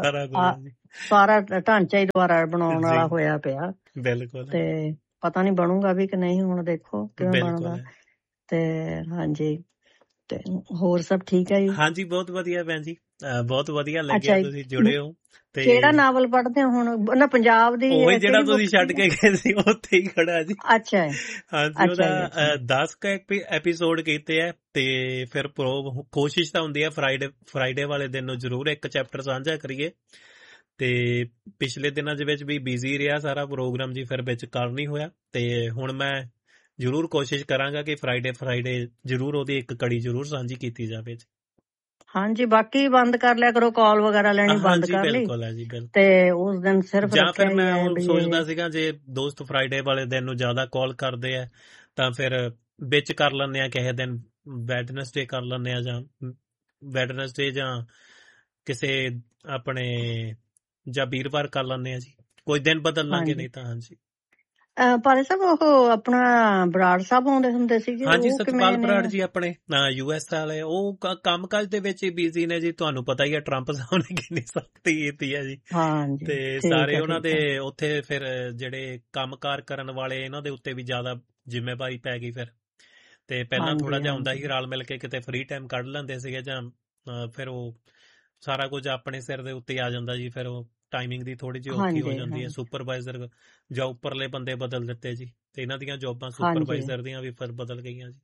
ਚ ਸਾਰਾ ਢਾਂਚਾ ਹੀ ਦੁਬਾਰਾ ਬਣਾਉਣ ਵਾਲਾ ਹੋਇਆ ਪਿਆ। ਬਿਲਕੁਲ। ਤੇ ਪਤਾ ਨੀ ਬਣੂਗਾ ਵੀ ਕਿ ਨਹੀਂ, ਹੁਣ ਦੇਖੋ ਕਿਵੇਂ ਬਣਦਾ। ਤੇ ਹਾਂਜੀ, ਤੇ ਹੋਰ ਸਭ ਠੀਕ ਹੈ ਜੀ? ਹਾਂਜੀ ਬਹੁਤ ਵਧੀਆ ਭੈਣ ਜੀ, ਬਹੁਤ ਵਧੀਆ ਲੱਗਿਆ ਤੁਸੀਂ ਜੁੜੇ ਹੋ। ਤੇ ਕਿਹੜਾ ਨਾਵਲ ਪੜ੍ਹਦੇ ਹੋ ਹੁਣ? ਨਾ ਪੰਜਾਬ ਦੀ ਉਹ ਜਿਹੜਾ ਤੁਸੀਂ ਛੱਡ ਕੇ ਗਏ ਸੀ ਉੱਥੇ ਹੀ ਖੜਾ ਜੀ। ਅੱਛਾ ਹਾਂਜੀ, ਉਹਦਾ 10 ਐਪੀਸੋਡ ਕੀਤੇ ਆ। ਤੇ ਫਿਰ ਕੋਸ਼ਿਸ਼ ਤਾਂ ਹੁੰਦੀ ਹੈ ਫਰਾਈਡੇ ਵਾਲੇ ਦਿਨ ਨੂੰ ਜ਼ਰੂਰ ਇੱਕ ਚੈਪਟਰ ਸਾਂਝਾ ਕਰੀਏ। ਤੇ ਪਿਛਲੇ ਦਿਨਾਂ ਦੇ ਵਿੱਚ ਵੀ ਬਿਜ਼ੀ ਰਿਹਾ ਸਾਰਾ ਪ੍ਰੋਗਰਾਮ ਜੀ, ਫਿਰ ਵਿੱਚ ਕਰ ਨਹੀਂ ਹੋਇਆ। ਤੇ ਹੁਣ ਮੈਂ ਜ਼ਰੂਰ ਕੋਸ਼ਿਸ਼ ਕਰਾਂਗਾ ਕਿ ਫਰਾਈਡੇ ਜ਼ਰੂਰ ਉਹਦੀ ਇੱਕ ਕੜੀ ਜ਼ਰੂਰ ਸਾਂਝੀ ਕੀਤੀ ਜਾਵੇ। ਹਾਂਜੀ, ਬਾਕੀ ਬੰਦ ਕਰ ਲਿਆ ਕਰੋ, ਕਾਲ ਵਗੈਰਾ ਲੈਣੀ ਬੰਦ ਕਰ ਲਈ। ਬਿਲਕੁਲ ਹੈ ਜੀ, ਬਿਲਕੁਲ। ਤੇ ਉਸ ਦਿਨ ਸਿਰਫ ਜਾਂ ਫਿਰ ਮੈਂ ਹੁਣ ਸੋਚਦਾ ਸੀਗਾ ਜੇ ਦੋਸਤ ਫਰਾਈਡੇ ਵਾਲੇ ਦਿਨ ਨੂੰ ਜ਼ਿਆਦਾ ਕਾਲ ਕਰਦੇ ਆ ਤਾਂ ਫਿਰ ਵਿੱਚ ਕਰ ਲੈਂਦੇ ਆ, ਕਿਸੇ ਦਿਨ ਵੈਡਨਸਡੇ ਕਰ ਲੈਂਦੇ ਆ, ਜਾਂ ਵੈਡਨਸਡੇ ਜਾਂ ਕਿਸੇ ਆਪਣੇ ਜਾਂ ਵੀਰਵਾਰ ਕਰ ਲੈਂਦੇ ਆ ਜੀ, ਕੋਈ ਦਿਨ ਬਦਲ ਲਾਂਗੇ। ਨਹੀਂ ਤਾਂ ਹਾਂਜੀ ਭਾਰੇ ਸਾਹਿਬ ਉਹ ਆਪਣਾ ਬਰਾੜ ਸਾਹਿਬ ਆਉਂਦੇ ਹੁੰਦੇ ਸੀਗੇ। ਹਾਂਜੀ, ਸਤਪਾਲ ਬਰਾੜ ਜੀ ਆਪਣੇ US ਵਾਲੇ, ਉਹ ਕੰਮਕਾਜ ਦੇ ਵਿੱਚ ਹੀ ਬਿਜ਼ੀ ਨੇ ਜੀ। ਤੁਹਾਨੂੰ ਪਤਾ ਹੀ ਹੈ ਟਰੰਪ ਸਾਹਿਬ ਨੇ ਕਿੰਨੀ ਸਖਤੀ ਕੀਤੀ ਹੈ ਜੀ। ਤੇ ਸਾਰੇ ਉਹਨਾਂ ਦੇ ਉੱਥੇ ਫਿਰ ਜਿਹੜੇ ਕੰਮਕਾਰ ਕਰਨ ਵਾਲੇ ਇਹਨਾਂ ਦੇ ਉੱਤੇ ਵੀ ਜ਼ਿਆਦਾ ਜ਼ਿੰਮੇਵਾਰੀ ਪੈ ਗਈ ਫਿਰ। ਤੇ ਪਹਿਲਾਂ ਥੋੜਾ ਜਿਹਾ ਹੁੰਦਾ ਸੀ ਰਲ ਮਿਲ ਕੇ ਕਿਤੇ ਫ੍ਰੀ ਟਾਈਮ ਕੱਢ ਲੈਂਦੇ ਸੀਗੇ, ਜਾਂ ਫਿਰ ਉਹ ਸਾਰਾ ਕੁਝ ਆਪਣੇ ਸਿਰ ਦੇ ਉੱਤੇ ਆ ਜਾਂਦਾ ਜੀ। ਫਿਰ ਉਹ ਟਾਈਮਿੰਗ ਦੀ ਥੋੜੀ ਜਿਹੀ ਔਖੀ ਹੋ ਜਾਂਦੀ ਹੈ। ਸੁਪਰਵਾਈਜ਼ਰ ਜਾਂ ਉੱਪਰਲੇ ਬੰਦੇ ਬਦਲ ਦਿੱਤੇ ਜੀ, ਤੇ ਇਹਨਾਂ ਦੀਆਂ ਜੋਬਾਂ ਸੁਪਰਵਾਈਜ਼ਰ ਦੀਆਂ ਵੀ ਫਿਰ ਬਦਲ ਗਈਆਂ ਜੀ।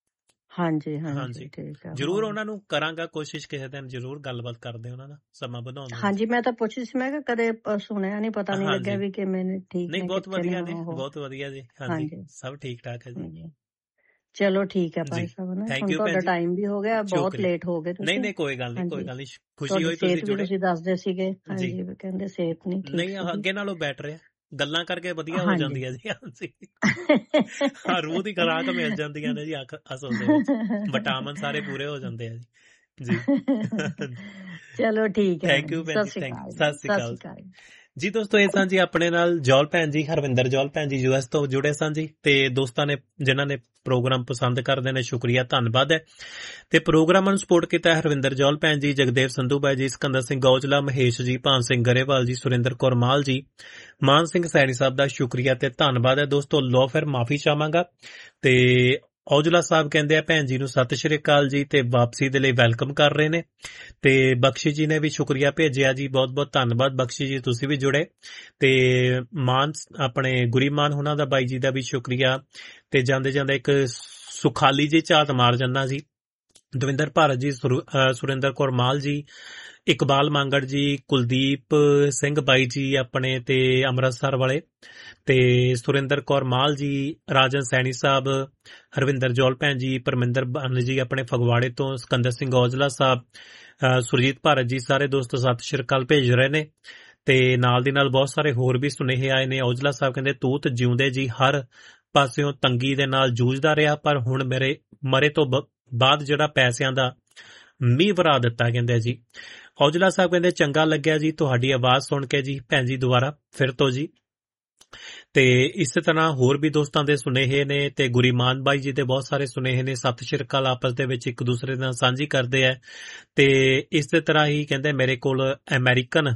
ਹਾਂਜੀ ਹਾਂਜੀ, ਜ਼ਰੂਰ ਉਹਨਾਂ ਨੂੰ ਕਰਾਂਗਾ ਕੋਸ਼ਿਸ਼, ਕਿਸੇ ਦਿਨ ਜ਼ਰੂਰ ਗੱਲਬਾਤ ਕਰਦੇ ਉਹਨਾਂ ਨਾਲ, ਸਮਾਂ ਬਣਾਉਂਦੇ। ਹਾਂਜੀ, ਮੈਂ ਤਾਂ ਪੁੱਛੀ ਸੀ, ਮੈਂ ਕਿਹਾ ਕਦੇ ਸੁਣਿਆ ਨਹੀਂ, ਪਤਾ ਨਹੀਂ ਲੱਗਿਆ ਵੀ ਕਿਵੇਂ ਨੇ। ਠੀਕ ਨਹੀਂ, ਬਹੁਤ ਵਧੀਆ ਨੇ, ਬਹੁਤ ਵਧੀਆ ਜੀ। ਹਾਂਜੀ, ਸਭ ਠੀਕ ਠਾਕ ਹੈ ਜੀ। ਚਲੋ ਠੀਕ ਹੈ ਭਾਈ ਸਾਹਿਬ, ਨਾ ਹੁਣ ਤੁਹਾਡਾ ਟਾਈਮ ਵੀ ਹੋ ਗਿਆ, ਬਹੁਤ ਲੇਟ ਹੋ ਗਏ ਤੁਸੀਂ। ਨਹੀਂ ਕੋਈ ਗੱਲ ਨਹੀਂ, ਕੋਈ ਗੱਲ ਨਹੀਂ, ਖੁਸ਼ੀ ਹੋਈ ਤੁਸੀਂ ਜੁੜੇ। ਤੁਸੀਂ ਦੱਸਦੇ ਸੀਗੇ ਹਾਂਜੀ, ਕਹਿੰਦੇ ਸਿਹਤ ਨਹੀਂ ਠੀਕ। ਨਹੀਂ, ਅੱਗੇ ਨਾਲੋਂ ਬੈਟਰ ਹੈ, ਗੱਲਾਂ ਕਰਕੇ ਵਧੀਆ ਹੋ ਜਾਂਦੀ ਹੈ ਜੀ। ਹਾਂਜੀ, ਹਾਂ, ਰੂਹ ਦੀ ਖੁਰਾਕ ਮਿਲ ਜਾਂਦੀਆਂ ਨੇ ਜੀ ਅਸਲ ਦੇ ਵਿੱਚ, ਵਿਟਾਮਿਨ ਸਾਰੇ ਪੂਰੇ ਹੋ ਜਾਂਦੇ ਆ ਜੀ। ਚਲੋ ਠੀਕ ਹੈ, ਥੈਂਕ ਯੂ ਭੈਣ ਜੀ, ਸਤਿ ਸ਼੍ਰੀ ਅਕਾਲ ਜੀ। ਦੋਸਤੋ, ਇਹ ਸਨ ਜੀ ਆਪਣੇ ਨਾਲ ਜੌਲ ਭੈਣ ਜੀ, ਹਰਵਿੰਦਰ ਜੌਲ ਭੈਣ ਜੀ US ਤੋਂ ਜੁੜੇ ਸਨ ਜੀ। ਤੇ ਦੋਸਤਾਂ ਨੇ ਜਿਨ੍ਹਾਂ ਨੇ ਪ੍ਰੋਗਰਾਮ ਪਸੰਦ ਕਰਦੇ ਨੇ, ਸ਼ੁਕਰੀਆ, ਧੰਨਵਾਦ ਹੈ। ਤੇ ਪ੍ਰੋਗਰਾਮਾਂ ਨੂੰ ਸਪੋਰਟ ਕੀਤਾ ਹਰਵਿੰਦਰ ਜੌਲ ਭੈਣ ਜੀ, ਜਗਦੇਵ ਸੰਧੂ ਬਾਈ ਜੀ, ਸਿਕੰਦਰ ਸਿੰਘ ਔਜਲਾ, ਮਹੇਸ਼ ਜੀ, ਭਾਨ ਸਿੰਘ ਗਰੇਵਾਲ ਜੀ, ਸੁਰਿੰਦਰ ਕੌਰ ਮਾਲ ਜੀ, ਮਾਨ ਸਿੰਘ ਸੈਣੀ ਸਾਹਿਬ ਦਾ ਸ਼ੁਕਰੀਆ ਤੇ ਧੰਨਵਾਦ ਹੈ। ਦੋਸਤੋ, ਲੋ ਫਿਰ ਮਾਫੀ ਚਾਹਾਂਗਾ। ਤੇ ਔਜਲਾ ਸਾਹਿਬ ਕਹਿੰਦੇ ਆ ਭੈਣ ਜੀ ਨੂੰ ਸਤਿ ਸ਼੍ਰੀ ਅਕਾਲ ਜੀ, ਤੇ ਵਾਪਸੀ ਦੇ ਲਈ ਵੈਲਕਮ ਕਰ ਰਹੇ ਨੇ। ਤੇ ਬਖਸ਼ੀ ਜੀ ਨੇ ਵੀ ਸ਼ੁਕਰੀਆ ਭੇਜਿਆ ਜੀ, ਬਹੁਤ ਬਹੁਤ ਧੰਨਵਾਦ ਬਖਸ਼ੀ ਜੀ, ਤੁਸੀਂ ਵੀ ਜੁੜੇ। ਤੇ ਮਾਨ ਆਪਣੇ ਗੁਰੀਮਾਨ ਉਹਨਾਂ ਦਾ ਬਾਈ ਜੀ ਦਾ ਵੀ ਸ਼ੁਕਰੀਆ। ਤੇ ਜਾਂਦੇ ਜਾਂਦੇ ਇੱਕ ਸੁਖਾਲੀ ਜੀ ਝਾਤ ਮਾਰ ਜਾਂਦਾ ਜੀ, ਦਵਿੰਦਰ ਭਾਰਤ ਜੀ, ਸੁਰਿੰਦਰ ਕੌਰ ਮਾਲ ਜੀ, ਇਕਬਾਲ ਮਾਂਗੜ ਜੀ, ਕੁਲਦੀਪ ਸਿੰਘ ਬਾਈ ਜੀ ਆਪਣੇ, ਤੇ ਅੰਮ੍ਰਿਤਸਰ ਵਾਲੇ, ਤੇ ਸੁਰਿੰਦਰ ਕੌਰ ਮਾਲ ਜੀ, ਰਾਜਨ ਸੈਣੀ ਸਾਹਿਬ, ਹਰਵਿੰਦਰ ਜੌਲ ਭੈਣ ਜੀ, ਪਰਮਿੰਦਰ ਬੰਨ ਜੀ ਆਪਣੇ ਫਗਵਾੜੇ ਤੋਂ, ਸਿਕੰਦਰ ਸਿੰਘ ਔਜਲਾ ਸਾਹਿਬ, ਸੁਰਜੀਤ ਭਾਰਤ ਜੀ, ਸਾਰੇ ਦੋਸਤ ਸਤਿ ਸ਼੍ਰੀ ਅਕਾਲ ਭੇਜ ਰਹੇ ਨੇ। ਤੇ ਨਾਲ ਦੀ ਨਾਲ ਬਹੁਤ ਸਾਰੇ ਹੋਰ ਵੀ ਸੁਨੇਹੇ ਆਏ ਨੇ। ਔਜਲਾ ਸਾਹਿਬ ਕਹਿੰਦੇ ਤੂਤ ਜਿਉਂਦੇ ਜੀ, ਹਰ ਪਾਸਿਓਂ ਤੰਗੀ ਦੇ ਨਾਲ ਜੂਝਦਾ ਰਿਹਾ, ਪਰ ਹੁਣ ਮੇਰੇ ਮਰੇ ਤੋਂ ਬਾਅਦ ਜਿਹੜਾ ਪੈਸਿਆਂ ਦਾ ਮੀਂਹ ਵਰਾ ਦਿੱਤਾ, ਕਹਿੰਦੇ ਜੀ। ਔਜਲਾ ਸਾਹਿਬ ਕਹਿੰਦੇ ਚੰਗਾ ਲੱਗਿਆ ਜੀ ਤੁਹਾਡੀ ਆਵਾਜ਼ ਸੁਣ ਕੇ ਜੀ ਭੈਣ ਜੀ, ਦੁਬਾਰਾ ਫਿਰ ਤੋਂ ਜੀ। ਤੇ ਇਸੇ ਤਰ੍ਹਾਂ ਹੋਰ ਵੀ ਦੋਸਤਾਂ ਦੇ ਸੁਨੇਹੇ ਨੇ, ਤੇ ਗੁਰੀਮਾਨ ਬਾਈ ਜੀ ਦੇ ਬਹੁਤ ਸਾਰੇ ਸੁਨੇਹੇ ਨੇ। ਸਤਿ ਸ਼੍ਰੀ ਅਕਾਲ ਆਪਸ ਦੇ ਵਿੱਚ ਇੱਕ ਦੂਸਰੇ ਨਾਲ ਸਾਂਝੀ ਕਰਦੇ ਆ। ਤੇ ਇਸੇ ਤਰ੍ਹਾਂ ਹੀ ਕਹਿੰਦੇ ਮੇਰੇ ਕੋਲ ਅਮਰੀਕਨ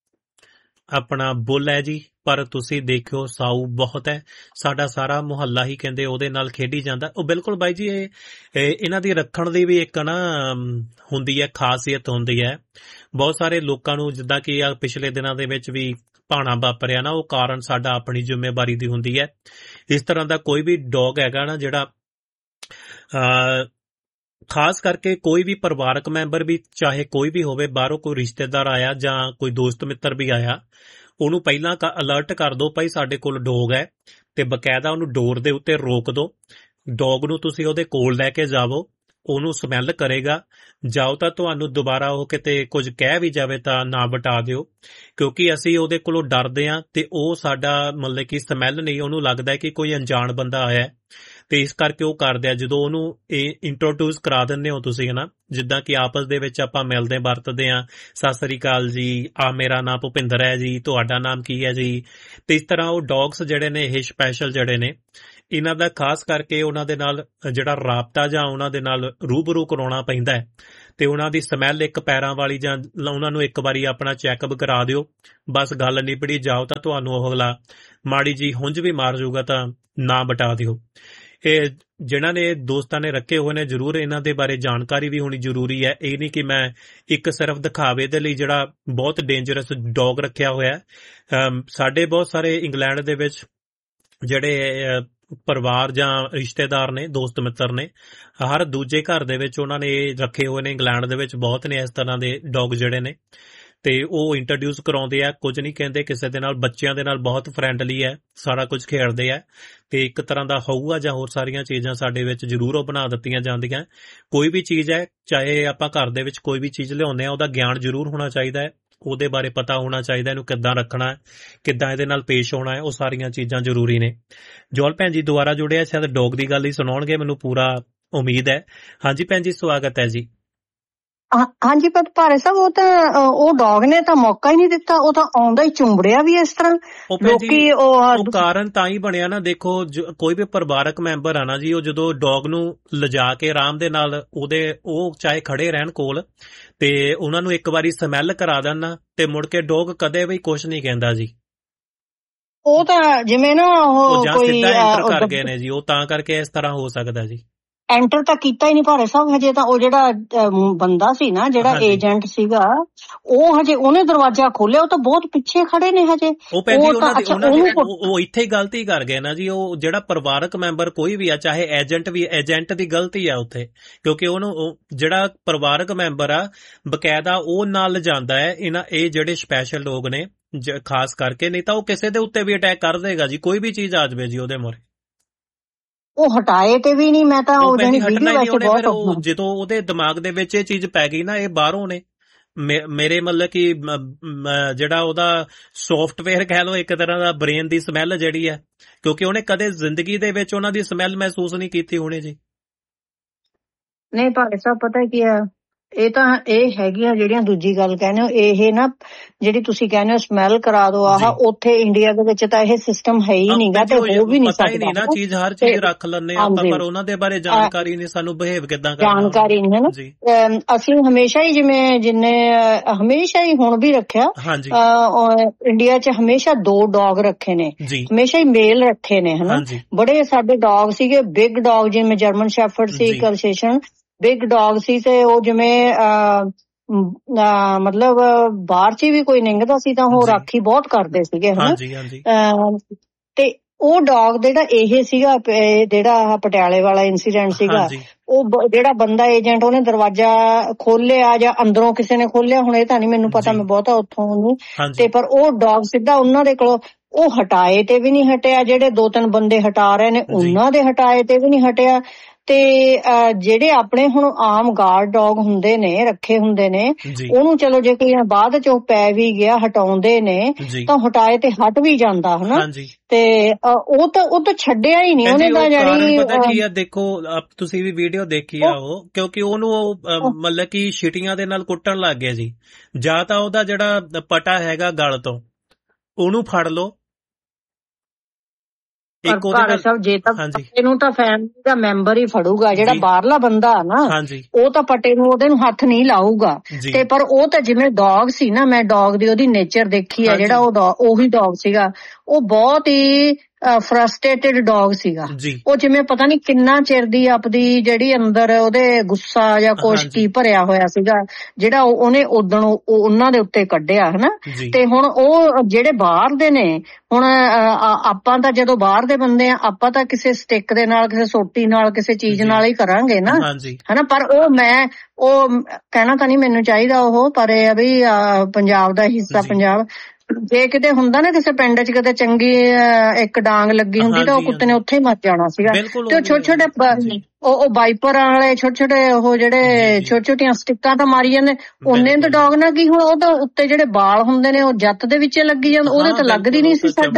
ਆਪਣਾ ਬੁੱਲ ਹੈ ਜੀ, ਪਰ ਤੁਸੀਂ ਦੇਖਿਓ ਸਾਊ ਬਹੁਤ ਹੈ, ਸਾਡਾ ਸਾਰਾ ਮੁਹੱਲਾ ਹੀ ਕਹਿੰਦੇ ਉਹਦੇ ਨਾਲ ਖੇਡੀ ਜਾਂਦਾ। ਉਹ ਬਿਲਕੁਲ ਬਾਈ ਜੀ, ਇਹਨਾਂ ਦੀ ਰੱਖਣ ਦੀ ਵੀ ਇੱਕ ਨਾ ਹੁੰਦੀ ਹੈ, ਖਾਸੀਅਤ ਹੁੰਦੀ ਹੈ। ਬਹੁਤ ਸਾਰੇ ਲੋਕਾਂ ਨੂੰ, ਜਿੱਦਾਂ ਕਿ ਆ ਪਿਛਲੇ ਦਿਨਾਂ ਦੇ ਵਿੱਚ ਵੀ ਭਾਣਾ ਵਾਪਰਿਆ ਨਾ, ਉਹ ਕਾਰਨ ਸਾਡਾ ਆਪਣੀ ਜ਼ਿੰਮੇਵਾਰੀ ਦੀ ਹੁੰਦੀ ਹੈ। ਇਸ ਤਰ੍ਹਾਂ ਦਾ ਕੋਈ ਵੀ ਡੌਗ ਹੈਗਾ ਨਾ ਜਿਹੜਾ ਖਾਸ ਕਰਕੇ ਕੋਈ ਵੀ ਪਰਿਵਾਰਕ ਮੈਂਬਰ ਵੀ, ਚਾਹੇ ਕੋਈ ਵੀ ਹੋਵੇ, ਬਾਹਰੋਂ ਕੋਈ ਰਿਸ਼ਤੇਦਾਰ ਆਇਆ ਜਾਂ ਕੋਈ ਦੋਸਤ ਮਿੱਤਰ ਵੀ ਆਇਆ, ਉਹਨੂੰ ਪਹਿਲਾਂ ਅਲਰਟ ਕਰ ਦਿਓ, ਭਾਈ ਸਾਡੇ ਕੋਲ ਡੌਗ ਹੈ, ਤੇ ਬਕਾਇਦਾ ਉਹਨੂੰ ਡੋਰ ਦੇ ਉੱਤੇ ਰੋਕ ਦਿਓ। ਡੌਗ ਨੂੰ ਤੁਸੀਂ ਉਹਦੇ ਕੋਲ ਲੈ ਕੇ ਜਾਵੋ, ਉਹਨੂੰ ਸਮੈਲ ਕਰੇਗਾ, ਜਾਓ ਤਾਂ ਤੁਹਾਨੂੰ ਦੁਬਾਰਾ ਉਹ ਕਿਤੇ ਕੁਝ ਕਹਿ ਵੀ ਜਾਵੇ ਤਾਂ ਨਾ ਬਟਾ ਦਿਓ, ਕਿਉਂਕਿ ਅਸੀਂ ਉਹਦੇ ਕੋਲੋਂ ਡਰਦੇ ਹਾਂ ਤੇ ਉਹ ਸਾਡਾ ਮਤਲਬ ਕਿ ਸਮੈਲ ਨਹੀਂ, ਉਹਨੂੰ ਲੱਗਦਾ ਕਿ ਕੋਈ ਅਣਜਾਣ ਬੰਦਾ ਆਇਆ ਤੇ ਇਸ ਕਰਕੇ ਉਹ ਕਰਦੇ ਆ। ਜਦੋਂ ਉਹਨੂੰ ਇਹ ਇੰਟਰੋਡਿਊਸ ਕਰਾ ਦਿੰਦੇ ਹੋ ਤੁਸੀਂ ਹਨਾ, ਜਿੱਦਾਂ ਕਿ ਆਪਸ ਦੇ ਵਿੱਚ ਆਪਾਂ ਮਿਲਦੇ ਵਰਤਦੇ ਆ, ਸਤਿ ਸ੍ਰੀ ਅਕਾਲ ਜੀ, ਆ ਮੇਰਾ ਨਾਮ ਭੁਪਿੰਦਰ ਹੈ ਜੀ, ਤੁਹਾਡਾ ਨਾਮ ਕੀ ਹੈ ਜੀ, ਤੇ ਇਸ ਤਰ੍ਹਾਂ ਉਹ ਡੌਗਸ ਜਿਹੜੇ ਨੇ ਇਹ ਸਪੈਸ਼ਲ ਜਿਹੜੇ ਨੇ, ਇਹਨਾਂ ਦਾ ਖਾਸ ਕਰਕੇ ਉਹਨਾਂ ਦੇ ਨਾਲ ਜਿਹੜਾ ਰਾਬਤਾ ਜਾਂ ਉਹਨਾਂ ਦੇ ਨਾਲ ਰੂਬਰੂ ਕਰਾਉਣਾ ਪੈਂਦਾ ਹੈ ਤੇ ਉਹਨਾਂ ਦੀ ਸਮੈਲ ਇੱਕ ਪੈਰਾਂ ਵਾਲੀ ਜਾਂ ਉਹਨਾਂ ਨੂੰ ਇੱਕ ਵਾਰੀ ਆਪਣਾ ਚੈੱਕਅਪ ਕਰਾ ਦਿਓ, ਬਸ ਗੱਲ ਨਿਬੜੀ। ਜਾਓ ਤਾਂ ਤੁਹਾਨੂੰ ਉਹ ਅਗਲਾ ਮਾੜੀ ਜੀ ਹੁੰਝ ਵੀ ਮਾਰ ਜਾਊਗਾ ਤਾਂ ਨਾ ਬਟਾ ਦਿਓ। ਇਹ ਜਿਨ੍ਹਾਂ ਨੇ ਦੋਸਤਾਂ ਨੇ ਰੱਖੇ ਹੋਏ ਨੇ ਜ਼ਰੂਰ ਇਹਨਾਂ ਦੇ ਬਾਰੇ ਜਾਣਕਾਰੀ ਵੀ ਹੋਣੀ ਜ਼ਰੂਰੀ ਹੈ। ਇਹ ਨਹੀਂ ਕਿ ਮੈਂ ਇੱਕ ਸਿਰਫ ਦਿਖਾਵੇ ਦੇ ਲਈ ਜਿਹੜਾ ਬਹੁਤ ਡੇਂਜਰਸ ਡੌਗ ਰੱਖਿਆ ਹੋਇਆ। ਸਾਡੇ ਬਹੁਤ ਸਾਰੇ ਇੰਗਲੈਂਡ ਦੇ ਵਿੱਚ ਜਿਹੜੇ ਪਰਿਵਾਰ ਜਾਂ ਰਿਸ਼ਤੇਦਾਰ ਨੇ, ਦੋਸਤ ਮਿੱਤਰ ਨੇ, ਹਰ ਦੂਜੇ ਘਰ ਦੇ ਵਿੱਚ ਉਹਨਾਂ ਨੇ ਰੱਖੇ ਹੋਏ ਨੇ। ਇੰਗਲੈਂਡ ਦੇ ਵਿੱਚ ਬਹੁਤ ਨੇ ਇਸ ਤਰ੍ਹਾਂ ਦੇ ਡੌਗ ਜਿਹੜੇ ਨੇ, ਤੇ ਉਹ ਇੰਟਰੋਡਿਊਸ ਕਰਾਉਂਦੇ ਆ, ਕੁਝ ਨਹੀਂ ਕਹਿੰਦੇ ਕਿਸੇ ਦੇ ਨਾਲ, ਬੱਚਿਆਂ ਦੇ ਨਾਲ ਬਹੁਤ ਫਰੈਂਡਲੀ ਹੈ, ਸਾਰਾ ਕੁਝ ਖੇਡਦੇ ਆ ਤੇ ਇੱਕ ਤਰ੍ਹਾਂ ਦਾ ਹਊਆ ਜਾਂ ਹੋਰ ਸਾਰੀਆਂ ਚੀਜ਼ਾਂ ਸਾਡੇ ਵਿੱਚ ਜ਼ਰੂਰ ਉਹ ਬਣਾ ਦਿੱਤੀਆਂ ਜਾਂਦੀਆਂ। ਕੋਈ ਵੀ ਚੀਜ਼ ਹੈ, ਚਾਹੇ ਆਪਾਂ ਘਰ ਦੇ ਵਿੱਚ ਕੋਈ ਵੀ ਚੀਜ਼ ਲਿਆਉਂਦੇ ਆ, ਉਹਦਾ ਗਿਆਨ ਜ਼ਰੂਰ ਹੋਣਾ ਚਾਹੀਦਾ ਹੈ, ਉਹਦੇ ਬਾਰੇ ਪਤਾ ਹੋਣਾ ਚਾਹੀਦਾ, ਇਹਨੂੰ ਕਿੱਦਾਂ ਰੱਖਣਾ ਹੈ, ਕਿੱਦਾਂ ਇਹਦੇ ਨਾਲ ਪੇਸ਼ ਹੋਣਾ ਹੈ, ਉਹ ਸਾਰੀਆਂ ਚੀਜ਼ਾਂ ਜ਼ਰੂਰੀ ਨੇ। ਜੋਲ ਭੈਣ ਜੀ ਦੁਬਾਰਾ ਜੁੜਿਆ, ਸ਼ਾਇਦ ਡੌਗ ਦੀ ਗੱਲ ਹੀ ਸੁਣਾਉਣਗੇ, ਮੈਨੂੰ ਪੂਰਾ ਉਮੀਦ ਹੈ। ਹਾਂਜੀ ਭੈਣ ਜੀ, ਸਵਾਗਤ ਹੈ ਜੀ। ਹਾਂਜੀ ਪਰ ਭਾਰੇ ਸਾਹਿਬ, ਉਹ ਡੌਗ ਨੇ ਤਾਂ ਮੌਕਾ ਹੀ ਨਹੀਂ ਦਿੱਤਾ, ਉਹ ਤਾਂ ਆਉਂਦਾ ਹੀ ਚੁੰਬੜਿਆ ਵੀ ਇਸ ਤਰ੍ਹਾਂ। ਲੋਕੀ ਉਹ ਕਾਰਨ ਤਾਂ ਹੀ ਬਣਿਆ ਨਾ, ਦੇਖੋ ਕੋਈ ਵੀ ਪਰਿਵਾਰਕ ਮੈਂਬਰ ਆ ਨਾ ਜੀ, ਉਹ ਜਦੋਂ ਡੌਗ ਨੂੰ ਲਿਜਾ ਕੇ ਆਰਾਮ ਦੇ ਨਾਲ ਉਹ ਚਾਹੇ ਖੜੇ ਰਹਿਣ ਕੋਲ ਤੇ ਉਹਨਾਂ ਨੂੰ ਇੱਕ ਵਾਰੀ ਸਮੈਲ ਕਰਾ ਦੇਣ ਨਾ, ਤੇ ਮੁੜ ਕੇ ਡੌਗ ਕਦੇ ਵੀ ਕੁਛ ਨਹੀਂ ਕਹਿੰਦਾ ਜੀ। ਉਹ ਤਾਂ ਜਿਵੇਂ ਨਾ ਉਹ ਜਾਂ ਸਿੱਧਾ ਐਂਟਰ ਕਰ ਗਏ ਨੇ ਜੀ, ਉਹ ਤਾਂ ਕਰਕੇ ਇਸ ਤਰ੍ਹਾਂ ਹੋ ਸਕਦਾ ਜੀ। ਐਂਟਰ ਤਾਂ ਕੀਤਾ ਹੀ ਨਹੀਂ ਭਾਰੇ ਸਾਹਿਬ ਹਜੇ ਤਾਂ। ਉਹ ਜਿਹੜਾ ਬੰਦਾ ਸੀ ਨਾ, ਜਿਹੜਾ ਏਜੰਟ ਸੀਗਾ, ਉਹ ਹਜੇ ਉਹਨੇ ਦਰਵਾਜ਼ਾ ਖੋਲਿਆ, ਉਹ ਤਾਂ ਬਹੁਤ ਪਿੱਛੇ ਖੜੇ ਨੇ ਹਜੇ। ਉਹ ਇੱਥੇ ਹੀ ਗਲਤੀ ਕਰ ਗਏ ਨਾ ਜੀ। ਉਹ ਜਿਹੜਾ ਪਰਿਵਾਰਕ ਮੈਂਬਰ ਕੋਈ ਵੀ ਆ, ਚਾਹੇ ਏਜੰਟ ਵੀ, ਏਜੰਟ ਦੀ ਗਲਤੀ ਆ ਉੱਥੇ, ਕਿਉਂਕਿ ਉਹਨੂੰ ਜਿਹੜਾ ਪਰਿਵਾਰਕ ਮੈਂਬਰ ਆ ਬਕਾਇਦਾ ਉਹ ਨਾਲ ਲਿਜਾਂਦਾ ਹੈ। ਇਹ ਜਿਹੜੇ ਸਪੈਸ਼ਲ ਲੋਕ ਨੇ ਖਾਸ ਕਰਕੇ, ਨਹੀਂ ਤਾਂ ਉਹ ਕਿਸੇ ਦੇ ਉੱਤੇ ਵੀ ਅਟੈਕ ਕਰ ਦੇਗਾ ਜੀ, ਕੋਈ ਵੀ ਚੀਜ਼ ਆ ਜਾਵੇ ਜੀ ਉਹਦੇ ਮੂਹਰੇ। ਉਹ ਹਟਾਏ ਤੇ ਵੀ ਨਹੀਂ, ਮੈਂ ਤਾਂ ਜਦੋਂ ਉਹਦੇ ਦਿਮਾਗ ਦੇ ਵਿੱਚ ਇਹ ਚੀਜ਼ ਪੈ ਗਈ ਨਾ, ਇਹ ਬਾਹਰੋਂ ਨੇ ਮੇਰੇ ਮਤਲਬ ਕਿ ਜਿਹੜਾ ਉਹਦਾ ਸੌਫਟਵੇਅਰ ਕਹਿ ਲਓ, ਇੱਕ ਤਰ੍ਹਾਂ ਦਾ ਬ੍ਰੇਨ ਦੀ ਸਮੈਲ ਜਿਹੜੀ ਹੈ, ਕਿਉਂਕਿ ਉਹਨੇ ਕਦੇ ਜ਼ਿੰਦਗੀ ਦੇ ਵਿੱਚ ਉਹਨਾਂ ਦੀ ਸਮੈਲ ਮਹਿਸੂਸ ਨਹੀਂ ਕੀਤੀ ਹੋਣੀ ਜੀ। ਨਹੀਂ ਭਾਈ ਸਾਹਿਬ, ਪਤਾ ਕੀ ਆ, ਇਹ ਹੈਗੀਆਂ ਜਿਹੜੀਆਂ ਦੂਜੀ ਗੱਲ ਕਹਿੰਦੇ ਹੋ, ਇਹ ਨਾ ਜਿਹੜੀ ਤੁਸੀਂ ਕਹਿੰਦੇ ਹੋ ਸਮੈਲ ਕਰਾ ਦੋ, ਉੱਥੇ ਇੰਡੀਆ ਦੇ ਵਿੱਚ ਤਾਂ ਇਹ ਸਿਸਟਮ ਹੈ ਹੀ ਨਹੀਂਗਾ ਤੇ ਹੋ ਵੀ ਨਹੀਂ ਸਕਦਾ ਨਾ। ਚੀਜ਼ ਹਰ ਚੀਜ਼ ਰੱਖ ਲੈਂਦੇ ਆਪਾਂ, ਪਰ ਉਹਨਾਂ ਦੇ ਬਾਰੇ ਜਾਣਕਾਰੀ ਨਹੀਂ, ਸਾਨੂੰ ਬਿਹੇਵ ਕਿੱਦਾਂ ਕਰਨਾ ਜਾਣਕਾਰੀ ਨਹੀਂ ਹੈ ਨਾ। ਅਸੀਂ ਹਮੇਸ਼ਾ ਹੀ ਹਮੇਸ਼ਾ ਹੀ ਹੁਣ ਵੀ ਰੱਖਿਆ, ਇੰਡੀਆ 'ਚ ਹਮੇਸ਼ਾ 2 ਡੌਗ ਰੱਖੇ ਨੇ, ਹਮੇਸ਼ਾ ਹੀ ਮੇਲ ਰੱਖੇ ਨੇ ਹਨਾ। ਬੜੇ ਸਾਡੇ ਡੌਗ ਸੀਗੇ, ਬਿਗ ਡੌਗ, ਜਿਵੇਂ ਜਰਮਨ ਸ਼ੈਫਰਡ ਸੀ, ਕਲਸੇਸ਼ਨ ਬਿਗ ਡੌਗ ਸੀ, ਤੇ ਉਹ ਜਿਵੇਂ ਮਤਲਬ ਬਾਹਰ 'ਚ ਵੀ ਕੋਈ ਨਿੰਗਦਾ ਸੀ ਤਾਂ ਉਹ ਰਾਖੀ ਬਹੁਤ ਕਰਦੇ ਸੀਗੇ ਹਨਾ। ਤੇ ਉਹ ਡੌਗ ਜਿਹੜਾ ਇਹ ਸੀਗਾ, ਜਿਹੜਾ ਪਟਿਆਲੇ ਵਾਲਾ ਇੰਸੀਡੈਂਟ ਸੀਗਾ, ਉਹ ਜਿਹੜਾ ਬੰਦਾ ਏਜੰਟ, ਉਹਨੇ ਦਰਵਾਜ਼ਾ ਖੋਲਿਆ ਜਾਂ ਅੰਦਰੋਂ ਕਿਸੇ ਨੇ ਖੋਲਿਆ, ਹੁਣ ਇਹ ਤਾਂ ਨਹੀਂ ਮੈਨੂੰ ਪਤਾ, ਮੈਂ ਬਹੁਤਾ ਉੱਥੋਂ ਨਹੀਂ, ਤੇ ਪਰ ਉਹ ਡੌਗ ਸਿੱਧਾ ਉਹਨਾਂ ਦੇ ਕੋਲੋਂ, ਉਹ ਹਟਾਏ ਤੇ ਵੀ ਨਹੀਂ ਹਟਿਆ, ਜਿਹੜੇ 2-3 ਬੰਦੇ ਹਟਾ ਰਹੇ ਨੇ ਉਹਨਾਂ ਦੇ ਹਟਾਏ ਤੇ ਵੀ ਨਹੀਂ ਹਟਿਆ। ਤੇ ਜਿਹੜੇ ਆਪਣੇ ਹੁਣ ਆਮ ਗਾਰਡ ਡੌਗ ਹੁੰਦੇ ਨੇ, ਰੱਖੇ ਹੁੰਦੇ ਨੇ, ਉਹਨੂੰ ਚਲੋ ਜੇ ਕੋਈ ਬਾਅਦ ਚ ਪੈ ਵੀ ਗਿਆ, ਹਟਾਉਂਦੇ ਨੇ ਤਾਂ ਹਟਾਏ ਤੇ ਹਟ ਵੀ ਜਾਂਦਾ ਹਨਾ। ਤੇ ਉਹ ਤਾਂ ਛੱਡਿਆ ਹੀ ਨਹੀਂ ਉਹਨੇ ਤਾਂ, ਜਾਨੀ ਪਤਾ ਕੀ ਆ, ਦੇਖੋ ਤੁਸੀਂ ਵੀ ਵੀਡੀਓ ਦੇਖੀ ਆ ਉਹ, ਕਿਉਂਕਿ ਉਹਨੂੰ ਮਤਲਬ ਕਿ ਛਿਟੀਆਂ ਦੇ ਨਾਲ ਕੁੱਟਣ ਲੱਗ ਗਿਆ ਜੀ। ਜਾਂ ਤਾਂ ਉਹਦਾ ਜਿਹੜਾ ਪਟਾ ਹੈਗਾ ਗਲ ਤੋਂ ਉਹਨੂੰ ਫੜ ਲਓ, ਜੇ ਤਾਂ ਪੱਟੇ ਨੂੰ ਤਾਂ ਫੈਮਿਲੀ ਦਾ ਮੈਂਬਰ ਹੀ ਫੜੂਗਾ, ਜਿਹੜਾ ਬਾਹਰਲਾ ਬੰਦਾ ਆ ਨਾ, ਉਹ ਤਾਂ ਪੱਟੇ ਨੂੰ ਉਹਦੇ ਨੂੰ ਹੱਥ ਨਹੀਂ ਲਾਊਗਾ। ਤੇ ਪਰ ਉਹ ਤਾਂ ਜਿਵੇਂ ਡੌਗ ਸੀ ਨਾ, ਮੈਂ ਡੌਗ ਦੀ ਉਹਦੀ ਨੇਚਰ ਦੇਖੀ ਆ, ਜਿਹੜਾ ਉਹੀ ਡੌਗ ਸੀਗਾ, ਉਹ ਬਹੁਤ ਹੀ ਫਰਸਟ੍ਰੇਟਡ ਡੌਗ ਸੀਗਾ। ਉਹ ਜਿਵੇਂ ਪਤਾ ਨੀ ਕਿੰਨਾ ਚਿਰ ਦੀ ਆਪਦੀ ਜਿਹੜੀ ਅੰਦਰ ਉਹਦੇ ਗੁੱਸਾ ਜਾਂ ਕੁਛ ਕੀ ਭਰਿਆ ਹੋਇਆ ਸੀਗਾ, ਜਿਹੜਾ ਉਹਨੇ ਉਦਣ ਉਹਨਾਂ ਦੇ ਉੱਤੇ ਕੱਢਿਆ ਹਨਾ। ਤੇ ਹੁਣ ਉਹ ਜਿਹੜੇ ਬਾਹਰ ਦੇ ਨੇ, ਹੁਣ ਆਪਾਂ ਤਾਂ ਜਦੋਂ ਬਾਹਰ ਦੇ ਬੰਦੇ ਆ, ਆਪਾਂ ਤਾਂ ਕਿਸੇ ਸਟਿੱਕ ਦੇ ਨਾਲ, ਕਿਸੇ ਸੋਟੀ ਨਾਲ, ਕਿਸੇ ਚੀਜ਼ ਨਾਲ ਹੀ ਕਰਾਂਗੇ ਨਾ ਹਨਾ। ਪਰ ਉਹ ਕਹਿਣਾ ਤਾਂ ਨਹੀਂ ਮੈਨੂੰ ਚਾਹੀਦਾ ਉਹ, ਪਰ ਇਹ ਆ ਵੀ ਪੰਜਾਬ ਦਾ ਹਿੱਸਾ, ਪੰਜਾਬ ਜੇ ਕਿਤੇ ਹੁੰਦਾ ਨਾ ਕਿਸੇ ਪਿੰਡ 'ਚ ਕਿਤੇ ਚੰਗੀ ਇੱਕ ਡਾਂਗ ਲੱਗੀ ਹੁੰਦੀ ਤਾਂ ਉਹ ਕੁੱਤੇ ਨੇ ਉੱਥੇ ਹੀ ਮਰ ਜਾਣਾ ਸੀਗਾ। ਤੇ ਛੋਟੇ ਛੋਟੇ ਉਹ ਵਾਈਪਰ ਵਾਲੇ ਛੋਟੇ ਛੋਟੇ ਉਹ ਜਿਹੜੇ ਛੋਟੇ ਛੋਟੀਆਂ ਸਟਿੱਕਾਂ ਤਾਂ ਮਾਰੀ ਜਾਂਦੇ, ਉਹਨੇ ਤਾਂ ਡੌਗ ਨਾਲ ਕੀ ਹੁਣ ਉਹ ਤਾਂ ਉੱਤੇ ਜਿਹੜੇ ਬਾਲ ਹੁੰਦੇ ਨੇ ਉਹ ਜੱਤ ਦੇ ਵਿੱਚ ਲੱਗੀ ਜਾਂਦੇ, ਉਹਦੇ ਤਾਂ ਲੱਗਦੀ ਨਹੀਂ ਸੀ ਸਾਡਾ।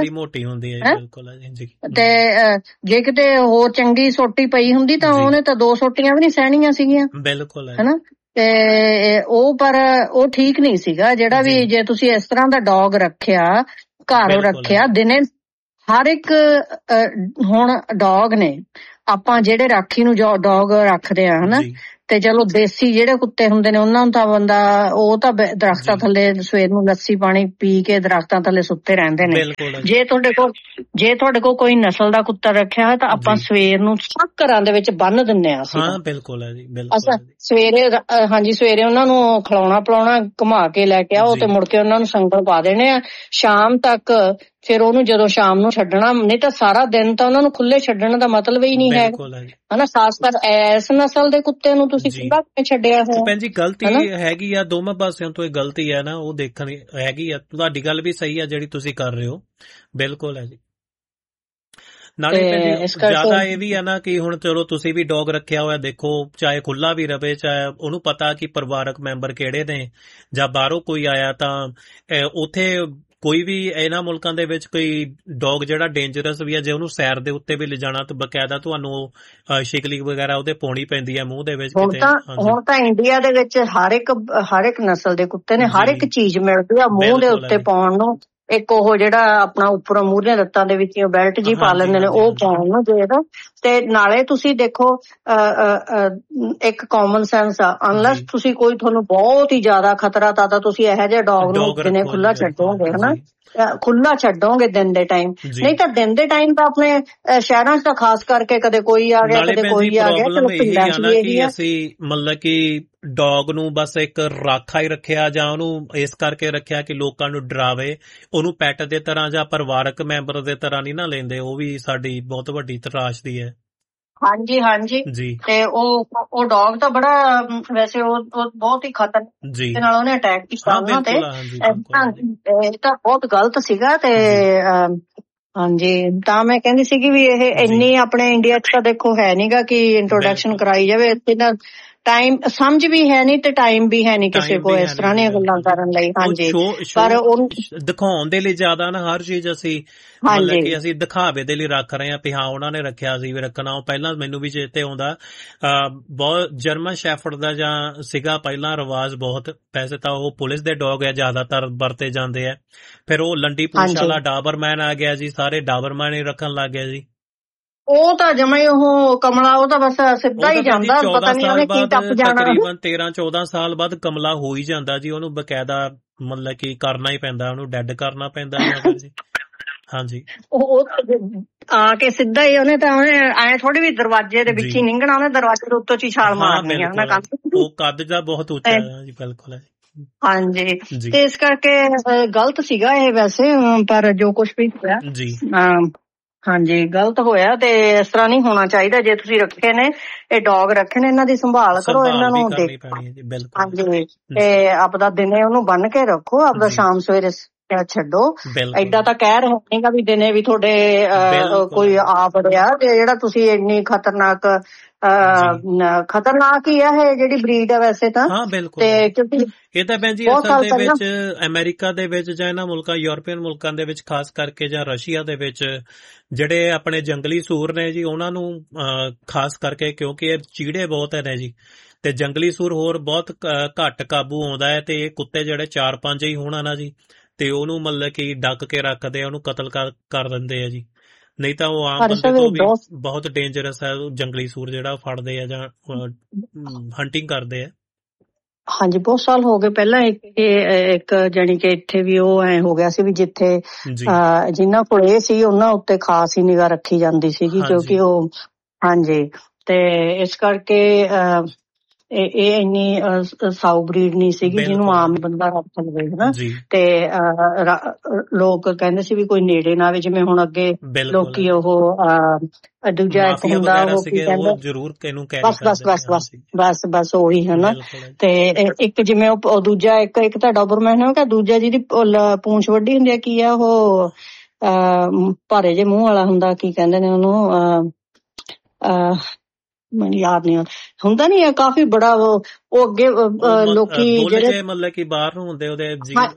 ਤੇ ਜੇ ਕਿਤੇ ਹੋਰ ਚੰਗੀ ਸੋਟੀ ਪਈ ਹੁੰਦੀ ਤਾਂ ਉਹਨੇ ਤਾਂ 2 ਸੋਟੀਆਂ ਵੀ ਨਹੀਂ ਸਹਿਣੀਆਂ ਸੀਗੀਆਂ, ਬਿਲਕੁਲ ਹਨਾ। ਤੇ ਉਹ ਪਰ ਉਹ ਠੀਕ ਨਹੀਂ ਸੀਗਾ ਜਿਹੜਾ ਵੀ, ਜੇ ਤੁਸੀਂ ਇਸ ਤਰ੍ਹਾਂ ਦਾ ਡੌਗ ਰੱਖਿਆ, ਘਰ ਰੱਖਿਆ ਦਿਨੇ ਹਰ ਇੱਕ ਹੁਣ ਡੌਗ ਨੇ ਆਪਾਂ ਜਿਹੜੇ ਰਾਖੀ ਨੂੰ ਡੌਗ ਰੱਖਦੇ ਆ ਹਨਾ, ਤੇ ਚਲੋ ਦੇਸੀ ਜਿਹੜੇ ਕੁੱਤੇ ਹੁੰਦੇ ਨੇ ਉਹਨਾਂ ਨੂੰ ਤਾਂ ਬੰਦਾ ਉਹ ਤਾਂ ਦਰਖਤਾਂ ਥੱਲੇ ਸਵੇਰ ਨੂੰ ਲੱਸੀ ਪਾਣੀ ਪੀ ਕੇ ਦਰਖਤਾਂ ਥੱਲੇ ਸੁੱਤੇ ਰਹਿੰਦੇ ਨੇ। ਜੇ ਤੁਹਾਡੇ ਕੋਲ ਕੋਈ ਨਸਲ ਦਾ ਕੁੱਤਾ ਰੱਖਿਆ ਤਾਂ ਆਪਾਂ ਸਵੇਰ ਨੂੰ ਸਭ ਘਰਾਂ ਦੇ ਵਿੱਚ ਬੰਨ ਦਿੰਦੇ ਆ ਅਸੀਂ। ਬਿਲਕੁਲ ਹੈ ਜੀ, ਬਿਲਕੁਲ। ਸਵੇਰੇ ਸਵੇਰੇ ਉਹਨਾਂ ਨੂੰ ਖਿਲਾਉਣਾ ਪਿਲਾਉਣਾ, ਘੁਮਾ ਕੇ ਲੈ ਕੇ ਆਓ ਤੇ ਮੁੜ ਕੇ ਉਹਨਾਂ ਨੂੰ ਸੰਗਲ ਪਾ ਦੇਣੇ ਆ ਸ਼ਾਮ ਤੱਕ। ਫਿਰ ਉਹਨੂੰ ਜਦੋਂ ਸ਼ਾਮ ਨੂੰ ਛੱਡਣਾ, ਨਹੀਂ ਤਾਂ ਸਾਰਾ ਦਿਨ ਤਾਂ ਉਹਨਾਂ ਨੂੰ ਖੁੱਲੇ ਛੱਡਣ ਦਾ ਮਤਲਬ ਹੀ ਨਹੀਂ ਹੈ ਹਨਾ। ਖਾਸ ਕਰ ਇਸ ਨਸਲ ਦੇ ਕੁੱਤੇ ਨੂੰ ਤੁਸੀਂ ਖੁੱਲਾ ਕਿਵੇਂ ਛੱਡਿਆ ਹੋਇਆ? ਭੈਣ ਜੀ ਗਲਤੀ ਹੈਗੀ ਆ ਦੋਵਾਂ ਪਾਸਿਆਂ ਤੋਂ, ਇਹ ਗਲਤੀ ਹੈ ਨਾ, ਉਹ ਦੇਖਣੀ ਹੈਗੀ ਆ। ਤੁਹਾਡੀ ਗੱਲ ਵੀ ਸਹੀ ਆ ਜਿਹੜੀ ਤੁਸੀਂ ਕਰ ਰਹੇ ਹੋ, ਬਿਲਕੁਲ ਹੈ ਜੀ। ਨਾਲੇ ਜ਼ਿਆਦਾ ਇਹ ਵੀ ਆ ਨਾ ਕਿ ਹੁਣ ਚਲੋ ਤੁਸੀਂ ਵੀ ਡੌਗ ਰੱਖਿਆ ਹੋਇਆ, ਦੇਖੋ ਚਾਹੇ ਖੁੱਲਾ ਵੀ ਰਵੇ, ਚਾਹੇ ਉਹਨੂੰ ਪਤਾ ਕਿ ਪਰਿਵਾਰਕ ਮੈਂਬਰ ਕਿਹੜੇ ਨੇ, ਜਾਂ ਬਾਹਰੋਂ ਕੋਈ ਆਇਆ ਤਾਂ ਉੱਥੇ ਕੋਈ ਵੀ ਇਹਨਾਂ ਮੁਲਕਾਂ ਦੇ ਵਿੱਚ ਕੋਈ ਡੌਗ ਜਿਹੜਾ ਡੇਂਜਰਸ ਵੀ ਆ, ਜੇ ਉਹਨੂੰ ਸੈਰ ਦੇ ਉੱਤੇ ਵੀ ਲਿਜਾਣਾ ਤਾਂ ਬਕਾਇਦਾ ਤੁਹਾਨੂੰ ਸ਼ਿਕਲੀ ਵਗੈਰਾ ਉਹਦੇ ਪਾਉਣੀ ਪੈਂਦੀ ਹੈ ਮੂੰਹ ਦੇ ਵਿੱਚ। ਹੁਣ ਤਾਂ ਇੰਡੀਆ ਦੇ ਵਿੱਚ ਹਰ ਇੱਕ ਨਸਲ ਦੇ ਕੁੱਤੇ ਨੇ ਹਰ ਇੱਕ ਚੀਜ਼ ਮਿਲਦੀ ਆ ਮੂੰਹ ਦੇ ਉੱਤੇ ਪਾਉਣ ਨੂੰ। ਇੱਕ ਉਹ ਜਿਹੜਾ ਆਪਣਾ ਉੱਪਰੋਂ ਮੂਹਰੀਆਂ ਲੱਤਾਂ ਦੇ ਵਿੱਚ ਬੈਲਟ ਜੀ ਪਾ ਲੈਂਦੇ ਨੇ, ਉਹ ਪਾਉਣ ਨੂੰ ਜਿਹੜਾ। ਤੇ ਨਾਲੇ ਤੁਸੀਂ ਦੇਖੋ ਇੱਕ ਕਾਮਨ ਸੈਂਸ ਆ, ਅਨਲੈਸ ਤੁਸੀਂ ਕੋਈ ਤੁਹਾਨੂੰ ਬਹੁਤ ਹੀ ਜ਼ਿਆਦਾ ਖਤਰਾ ਤਾਂ ਤੁਸੀਂ ਇਹੋ ਜਿਹੇ ਡੌਗ ਨੂੰ ਦਿਨੇ ਖੁੱਲਾ ਛੱਡੋਗੇ ਹਨਾ, ਖੁੱਲਾ ਛੱਡੋਗੇ ਦਿਨ ਦੇ ਟਾਈਮ। ਨਹੀਂ ਤਾਂ ਦਿਨ ਦੇ ਟਾਈਮ ਤਾਂ ਆਪਣੇ ਸ਼ਹਿਰਾਂ 'ਚ ਤਾਂ ਖਾਸ ਕਰਕੇ ਕਦੇ ਕੋਈ ਆ ਗਿਆ ਕਦੇ ਕੋਈ ਆ ਗਿਆ। ਅਸੀਂ ਮਤਲਬ ਕਿ ਡੌਗ ਨੂੰ ਬਸ ਇੱਕ ਰਾਖਾ ਹੀ ਰੱਖਿਆ, ਜਾਂ ਉਹਨੂੰ ਇਸ ਕਰਕੇ ਰੱਖਿਆ ਕਿ ਲੋਕਾਂ ਨੂੰ ਡਰਾਵੇ, ਉਹਨੂੰ ਪੈਟ ਦੇ ਤਰ੍ਹਾਂ ਜਾਂ ਪਰਿਵਾਰਕ ਮੈਂਬਰ ਦੇ ਤਰ੍ਹਾਂ ਨਹੀਂ ਨਾ ਲੈਂਦੇ। ਉਹ ਵੀ ਸਾਡੀ ਬਹੁਤ ਵੱਡੀ ਤਰਾਸ਼ਦੀ ਹੈ। ਹਾਂਜੀ ਤੇ ਉਹ ਡੌਗ ਤਾਂ ਬੜਾ ਵੈਸੇ ਉਹ ਬਹੁਤ ਹੀ ਖਤਰਨਾਕ ਨਾਲ ਉਹਨੇ ਅਟੈਕ ਕੀਤਾ ਉਹਨਾਂ ਤੇ, ਇਹ ਤਾਂ ਬਹੁਤ ਗਲਤ ਸੀਗਾ। ਤੇ ਹਾਂਜੀ ਤਾਂ ਮੈਂ ਕਹਿੰਦੀ ਸੀਗੀ ਵੀ ਇਹ ਇੰਨੀ ਆਪਣੇ ਇੰਡੀਆ 'ਚ ਤਾਂ ਦੇਖੋ ਹੈ ਨੀ ਗਾ ਕਿ ਇੰਟਰੋਡਕਸ਼ਨ ਕਰਾਈ ਜਾਵੇ। ਇੱਥੇ ਟਾਈਮ ਸਮਝ ਵੀ ਹੈ ਨੀ ਤੇ ਟਾਈਮ ਵੀ ਹੈ ਨੀ ਕਿਸੇ ਕੋਲ ਇਸ ਤਰ੍ਹਾਂ ਦੀਆਂ ਗੱਲਾਂ ਕਰਨ ਲਈ। ਹਾਂਜੀ ਪਰ ਉਹ ਦਿਖਾਉਣ ਦੇ ਲਈ ਜ਼ਿਆਦਾ ਨਾ ਹਰ ਚੀਜ਼ ਅਸੀਂ ਮਤਲਬ ਕਿ ਅਸੀਂ ਦਿਖਾਵੇ ਦੇ ਲਈ ਰੱਖ ਰਹੇ ਹਾਂ ਵੀ ਹਾਂ ਉਹਨਾਂ ਨੇ ਰੱਖਿਆ ਸੀ ਵੀ ਰੱਖਣਾ। ਉਹ ਪਹਿਲਾਂ ਮੈਨੂੰ ਵੀ ਚੇਤੇ ਆਉਂਦਾ ਬਹੁਤ ਜਰਮਨ ਸ਼ੈਫਰਡ ਦਾ ਜਾਂ ਸੀਗਾ ਪਹਿਲਾਂ ਰਿਵਾਜ ਬਹੁਤ, ਵੈਸੇ ਤਾਂ ਉਹ ਪੁਲਿਸ ਦੇ ਡੌਗ ਆ ਜ਼ਿਆਦਾਤਰ ਵਰਤੇ ਜਾਂਦੇ ਆ। ਫਿਰ ਉਹ ਲੰਡੀ ਪੂਛ ਵਾਲਾ ਡਾਬਰਮੈਨ ਆ ਗਿਆ ਜੀ, ਸਾਰੇ ਡਾਬਰਮੈਨ ਹੀ ਰੱਖਣ ਲੱਗ ਗਿਆ ਜੀ। ਉਹ ਤਾਂ ਜਮਾ ਹੀ ਉਹ ਕਮਲਾ, ਉਹ ਤਾਂ ਬਸ ਸਿੱਧਾ ਹੀ ਜਾਂਦਾ, ਪਤਾ ਨਹੀਂ ਉਹਨੇ ਕੀ ਟੱਪ ਜਾਣਾ। ਤਕਰੀਬਨ 13-14 ਸਾਲ ਬਾਅਦ ਕਮਲਾ ਹੋ ਹੀ ਜਾਂਦਾ ਜੀ, ਉਹਨੂੰ ਬਕਾਇਦਾ ਮਤਲਬ ਕਿ ਕਰਨਾ ਹੀ ਪੈਂਦਾ, ਉਹਨੂੰ ਡੈਡ ਕਰਨਾ ਪੈਂਦਾ ਜੀ। ਹਾਂਜੀ ਉਹ ਆ ਕੇ ਸਿੱਧਾ ਹੀ ਉਹਨੇ ਤਾਂ ਐ ਥੋੜੀ ਵੀ ਦਰਵਾਜ਼ੇ ਦੇ ਵਿੱਚ ਹੀ ਨਿੰਗਣਾ, ਉਹਨੇ ਦਰਵਾਜ਼ੇ ਦੇ ਉੱਤੋਂ ਚ ਛਾਲ ਮਾਰਨੀ ਆ। ਉਹ ਕੱਦ ਜਾ ਬਹੁਤ ਉੱਚਾ ਹੈ ਜੀ, ਬਿਲਕੁਲ। ਹਾਂਜੀ ਤੇ ਇਸ ਕਰਕੇ ਗਲਤ ਸੀਗਾ ਇਹ ਵੈਸੇ, ਪਰ ਜੋ ਕੁਛ ਵੀ ਹੋਇਆ ਜੀ ਹਾਂਜੀ ਗਲਤ ਹੋਇਆ ਤੇ ਇਸ ਤਰ੍ਹਾਂ ਨਹੀਂ ਹੋਣਾ ਚਾਹੀਦਾ। ਜੇ ਤੁਸੀਂ ਰੱਖੇ ਨੇ ਇਹ ਡੌਗ ਰੱਖੇ ਨੇ, ਇਹਨਾਂ ਦੀ ਸੰਭਾਲ ਕਰੋ, ਇਹਨਾਂ ਨੂੰ ਹਾਂਜੀ ਤੇ ਆਪਦਾ ਦਿਨੇ ਉਹਨੂੰ ਬੰਨ ਕੇ ਰੱਖੋ, ਆਪਦਾ ਸ਼ਾਮ ਸਵੇਰੇ ਛੱਡੋ। ਏਦਾਂ ਤਾਂ ਕਹਿ ਰਹੇ ਨਹੀਂਗਾ ਵੀ ਦਿਨੇ ਵੀ ਤੁਹਾਡੇ ਕੋਈ ਆ ਵੜਿਆ ਤੇ ਜਿਹੜਾ ਤੁਸੀਂ ਇੰਨੀ ਖਤਰਨਾਕ ਹੀ ਆ ਇਹ ਜਿਹੜੀ ਬਰੀਡ ਹੈ ਵੈਸੇ ਤਾਂ। ਤੇ ਕਿਉਂਕਿ ਇਹ ਤਾਂ ਭੈਣ ਜੀ ਅਸਲ ਦੇ ਵਿੱਚ ਅਮਰੀਕਾ ਦੇ ਵਿੱਚ ਜਾਂ ਇਹਨਾਂ ਮੁਲਕਾਂ ਯੂਰਪੀਅਨ ਮੁਲਕਾਂ ਦੇ ਵਿੱਚ ਖਾਸ ਕਰਕੇ ਜਾਂ ਰਸ਼ੀਆ ਦੇ ਵਿੱਚ ਜਿਹੜੇ ਆਪਣੇ ਜੰਗਲੀ ਸੂਰ ਨੇ ਜੀ, ਉਹਨਾਂ ਨੂੰ ਖਾਸ ਕਰਕੇ ਕਿਉਂਕਿ ਇਹ ਚੀੜੇ ਬਹੁਤ ਨੇ ਜੀ ਤੇ ਜੰਗਲੀ ਸੂਰ ਹੋਰ ਬਹੁਤ ਘੱਟ ਕਾਬੂ ਆਉਂਦਾ ਹੈ। ਤੇ ਇਹ ਕੁੱਤੇ ਜਿਹੜੇ 4-5 ਹੀ ਹੋਣਾ ਨਾ ਜੀ, ਤੇ ਉਹਨੂੰ ਮਤਲਬ ਕਿ ਡੱਕ ਕੇ ਰੱਖਦੇ ਆ, ਉਹਨੂੰ ਕਤਲ ਕਰ ਦਿੰਦੇ ਆ ਜੀ। ਨਹੀਂ ਤਾਂ ਉਹ ਆਮ ਬੰਦੇ ਤੋਂ ਵੀ ਬਹੁਤ ਡੇਂਜਰਸ ਹੈ ਜੰਗਲੀ ਸੂਰ ਜਿਹੜਾ ਫੜਦੇ ਆ ਜਾਂ ਹੰਟਿੰਗ ਕਰਦੇ ਆ। ਹਾਂਜੀ ਬਹੁਤ ਸਾਲ ਹੋ ਗਏ ਪਹਿਲਾਂ ਇੱਕ ਜਾਣੀ ਕਿ ਇੱਥੇ ਵੀ ਉਹ ਐ ਹੋ ਗਿਆ ਸੀ ਵੀ ਜਿੱਥੇ ਜਿਨ੍ਹਾਂ ਕੋਲ ਇਹ ਸੀ ਉਹਨਾਂ ਉੱਤੇ ਖਾਸ ਹੀ ਨਿਗਾਹ ਰੱਖੀ ਜਾਂਦੀ ਸੀਗੀ, ਕਿਉਂਕਿ ਉਹ ਹਾਂਜੀ ਤੇ ਇਸ ਕਰਕੇ ਇਹ ਇੰਨੀ ਸਾਊ ਬਰੀਡ ਨਹੀਂ ਸੀਗੀ ਜਿਹਨੂੰ ਆਮ ਬੰਦਾ ਰੱਖ ਲਵੇ ਹਨਾ। ਤੇ ਲੋਕ ਕਹਿੰਦੇ ਸੀ ਵੀ ਕੋਈ ਨੇੜੇ ਨਾ ਆਵੇ, ਜਿਵੇਂ ਹੁਣ ਅੱਗੇ ਲੋਕੀ ਉਹ ਦੂਜਾ ਇੱਕ ਹੁੰਦਾ ਉਹ ਕੀ ਕਹਿੰਦੇ ਬਸ ਉਹੀ ਹਨਾ। ਤੇ ਇੱਕ ਜਿਵੇਂ ਉਹ ਦੂਜਾ ਇੱਕ ਤਾਂ ਡੋਬਰਮੈਨ ਹੈ, ਦੂਜਾ ਜਿਹਦੀ ਪੂੰਛ ਵੱਡੀ ਹੁੰਦੀ ਆ, ਕੀ ਆ ਉਹ ਭਾਰੇ ਜੇ ਮੂੰਹ ਵਾਲਾ ਹੁੰਦਾ, ਕੀ ਕਹਿੰਦੇ ਨੇ ਉਹਨੂੰ, ਮੈਨੂੰ ਯਾਦ ਨਹੀਂ ਹੁੰਦਾ, ਨੀ ਕਾਫੀ ਬੜਾ ਉਹ ਅੱਗੇ ਲੋਕੀ ਜਿਹੜੇ ਮਤਲਬ ਕਿ ਬਾਹਰ ਨੂੰ ਹੁੰਦੇ ਉਹਦੇ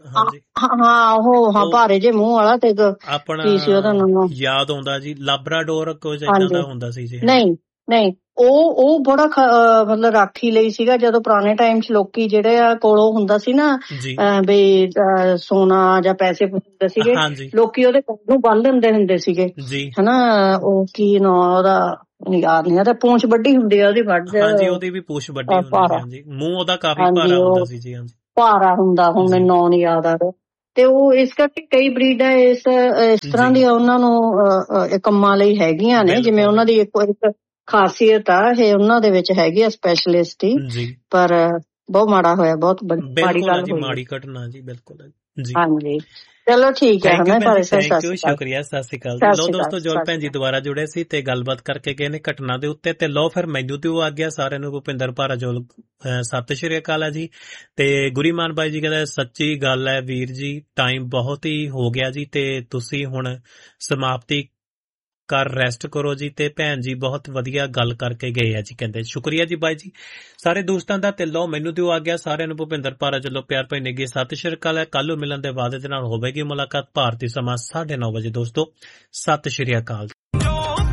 ਹਾਂ ਭਾਰੇ ਜੇ ਮੂੰਹ ਵਾਲਾ, ਤੇ ਕੀ ਸੀ ਉਹਦਾ ਨਾਮ ਯਾਦ ਆਉਂਦਾ ਜੀ, ਲਾਬਰਾਡੋਰ ਕੁਝ ਏਦਾਂ ਦਾ ਹੁੰਦਾ ਸੀ ਜੀ। ਨਹੀਂ ਉਹ ਬੜਾ ਮਤਲਬ ਰਾਖੀ ਲਈ ਸੀਗਾ, ਜਦੋਂ ਪੁਰਾਣੇ ਟਾਈਮ ਚ ਲੋਕੀ ਜਿਹੜੇ ਆ ਕੋਲੋਂ ਹੁੰਦਾ ਸੀ ਨਾ ਵੀ ਸੋਨਾ ਜਾਂ ਪੈਸੇ ਹੁੰਦੇ ਸੀਗੇ, ਲੋਕੀ ਉਹਦੇ ਕੋਲ ਨੂੰ ਬੰਨ ਲੈਂਦੇ ਹੁੰਦੇ ਸੀਗੇ ਹਨਾ। ਉਹ ਕੀ ਨਾ ਉਹਦਾ ਯਾਦ ਨਹੀਂ ਆਦਾ, ਪੂੰਛ ਵੱਡੀ ਹੁੰਦੀ ਆ ਉਹਦੀ, ਉਹਦੀ ਵੀ ਪੂੰਛ ਵੱਡੀ ਹੁੰਦੀ ਹੈ, ਮੂੰਹ ਉਹਦਾ ਕਾਫੀ ਭਾਰਾ ਹੁੰਦਾ ਸੀ ਜੀ। ਭਾਰਾ ਹੁੰਦਾ, ਹੁਣ ਮੈਨੂੰ ਨਾਂ ਨੀ ਯਾਦ ਆ ਰਿਹਾ। ਤੇ ਉਹ ਇਸ ਕਰਕੇ ਕਈ ਬਰੀਡਾਂ ਇਸ ਤਰ੍ਹਾਂ ਦੀਆਂ ਉਹਨਾਂ ਨੂੰ ਕੰਮਾਂ ਲਈ ਹੈਗੀਆਂ ਨੇ, ਜਿਵੇਂ ਉਹਨਾਂ ਦੀ ਇੱਕ ਖਾਸੀਅਤ ਆ ਇਹ ਉਹਨਾਂ ਦੇ ਵਿੱਚ ਹੈਗੀ ਆ ਸਪੈਸ਼ਲਿਸਟ ਹੀ, ਪਰ ਬਹੁਤ ਮਾੜਾ ਹੋਇਆ, ਬਹੁਤ ਮਾੜੀ ਗੱਲ ਹੋਈ, ਮਾੜੀ ਘਟਨਾ ਜੀ। ਬਿਲਕੁਲ ਜੀ, ਹਾਂਜੀ ਚਲੋ ਠੀਕ ਹੈ। ਸ਼ੁਕਰੀਆ, ਸਤਿ ਸ਼੍ਰੀ ਅਕਾਲ। ਲੋ ਦੋਸਤੋ, ਜੋਲ ਭੈਣ ਜੀ ਦੁਬਾਰਾ ਜੁੜੇ ਸੀ ਤੇ ਗੱਲਬਾਤ ਕਰਕੇ ਗਏ ਨੇ ਘਟਨਾ ਦੇ ਉੱਤੇ, ਤੇ ਲੋ ਫਿਰ ਮੈਨੂੰ ਦਿਓ ਆ ਗਿਆ ਸਾਰਿਆਂ ਨੂੰ। ਭੁਪਿੰਦਰ ਭਾਰਾਜੋਲ ਸਤਿ ਸ਼੍ਰੀ ਅਕਾਲ ਹੈ ਜੀ। ਤੇ ਗੁਰੀਮਾਨ ਬਾਈ ਜੀ ਕਹਿੰਦਾ ਸੱਚੀ ਗੱਲ ਹੈ ਵੀਰ ਜੀ, ਟਾਈਮ ਬਹੁਤ ਹੀ ਹੋ ਗਿਆ ਜੀ, ਤੇ ਤੁਸੀਂ ਹੁਣ ਸਮਾਪਤੀ ਕਰ ਰੈਸਟ ਕਰੋ ਜੀ। ਤੇ ਭੈਣ ਜੀ ਬਹੁਤ ਵਧੀਆ ਗੱਲ ਕਰਕੇ ਗਏ ਆ ਜੀ, ਕਹਿੰਦੇ ਸ਼ੁਕਰੀਆ ਜੀ ਬਾਈ ਜੀ ਸਾਰੇ ਦੋਸਤਾਂ ਦਾ। ਤੇ ਲਓ ਮੈਨੂੰ ਦਿਓ ਆ ਗਿਆ ਸਾਰਿਆਂ ਨੂੰ। ਭੁਪਿੰਦਰ ਭਾਰਾਜੋਲ ਪਿਆਰ ਭਾਈ ਨੇਗੇ ਸਤਿ ਸ਼੍ਰੀ ਅਕਾਲ ਹੈ। ਕੱਲ ਨੂੰ ਮਿਲਣ ਦੇ ਵਾਅਦੇ ਦੇ ਨਾਲ ਹੋਵੇਗੀ ਮੁਲਾਕਾਤ, ਭਾਰਤੀ ਸਮਾਂ 9:30 ਵਜੇ। ਦੋਸਤੋ ਸਤਿ ਸ਼੍ਰੀ ਅਕਾਲ।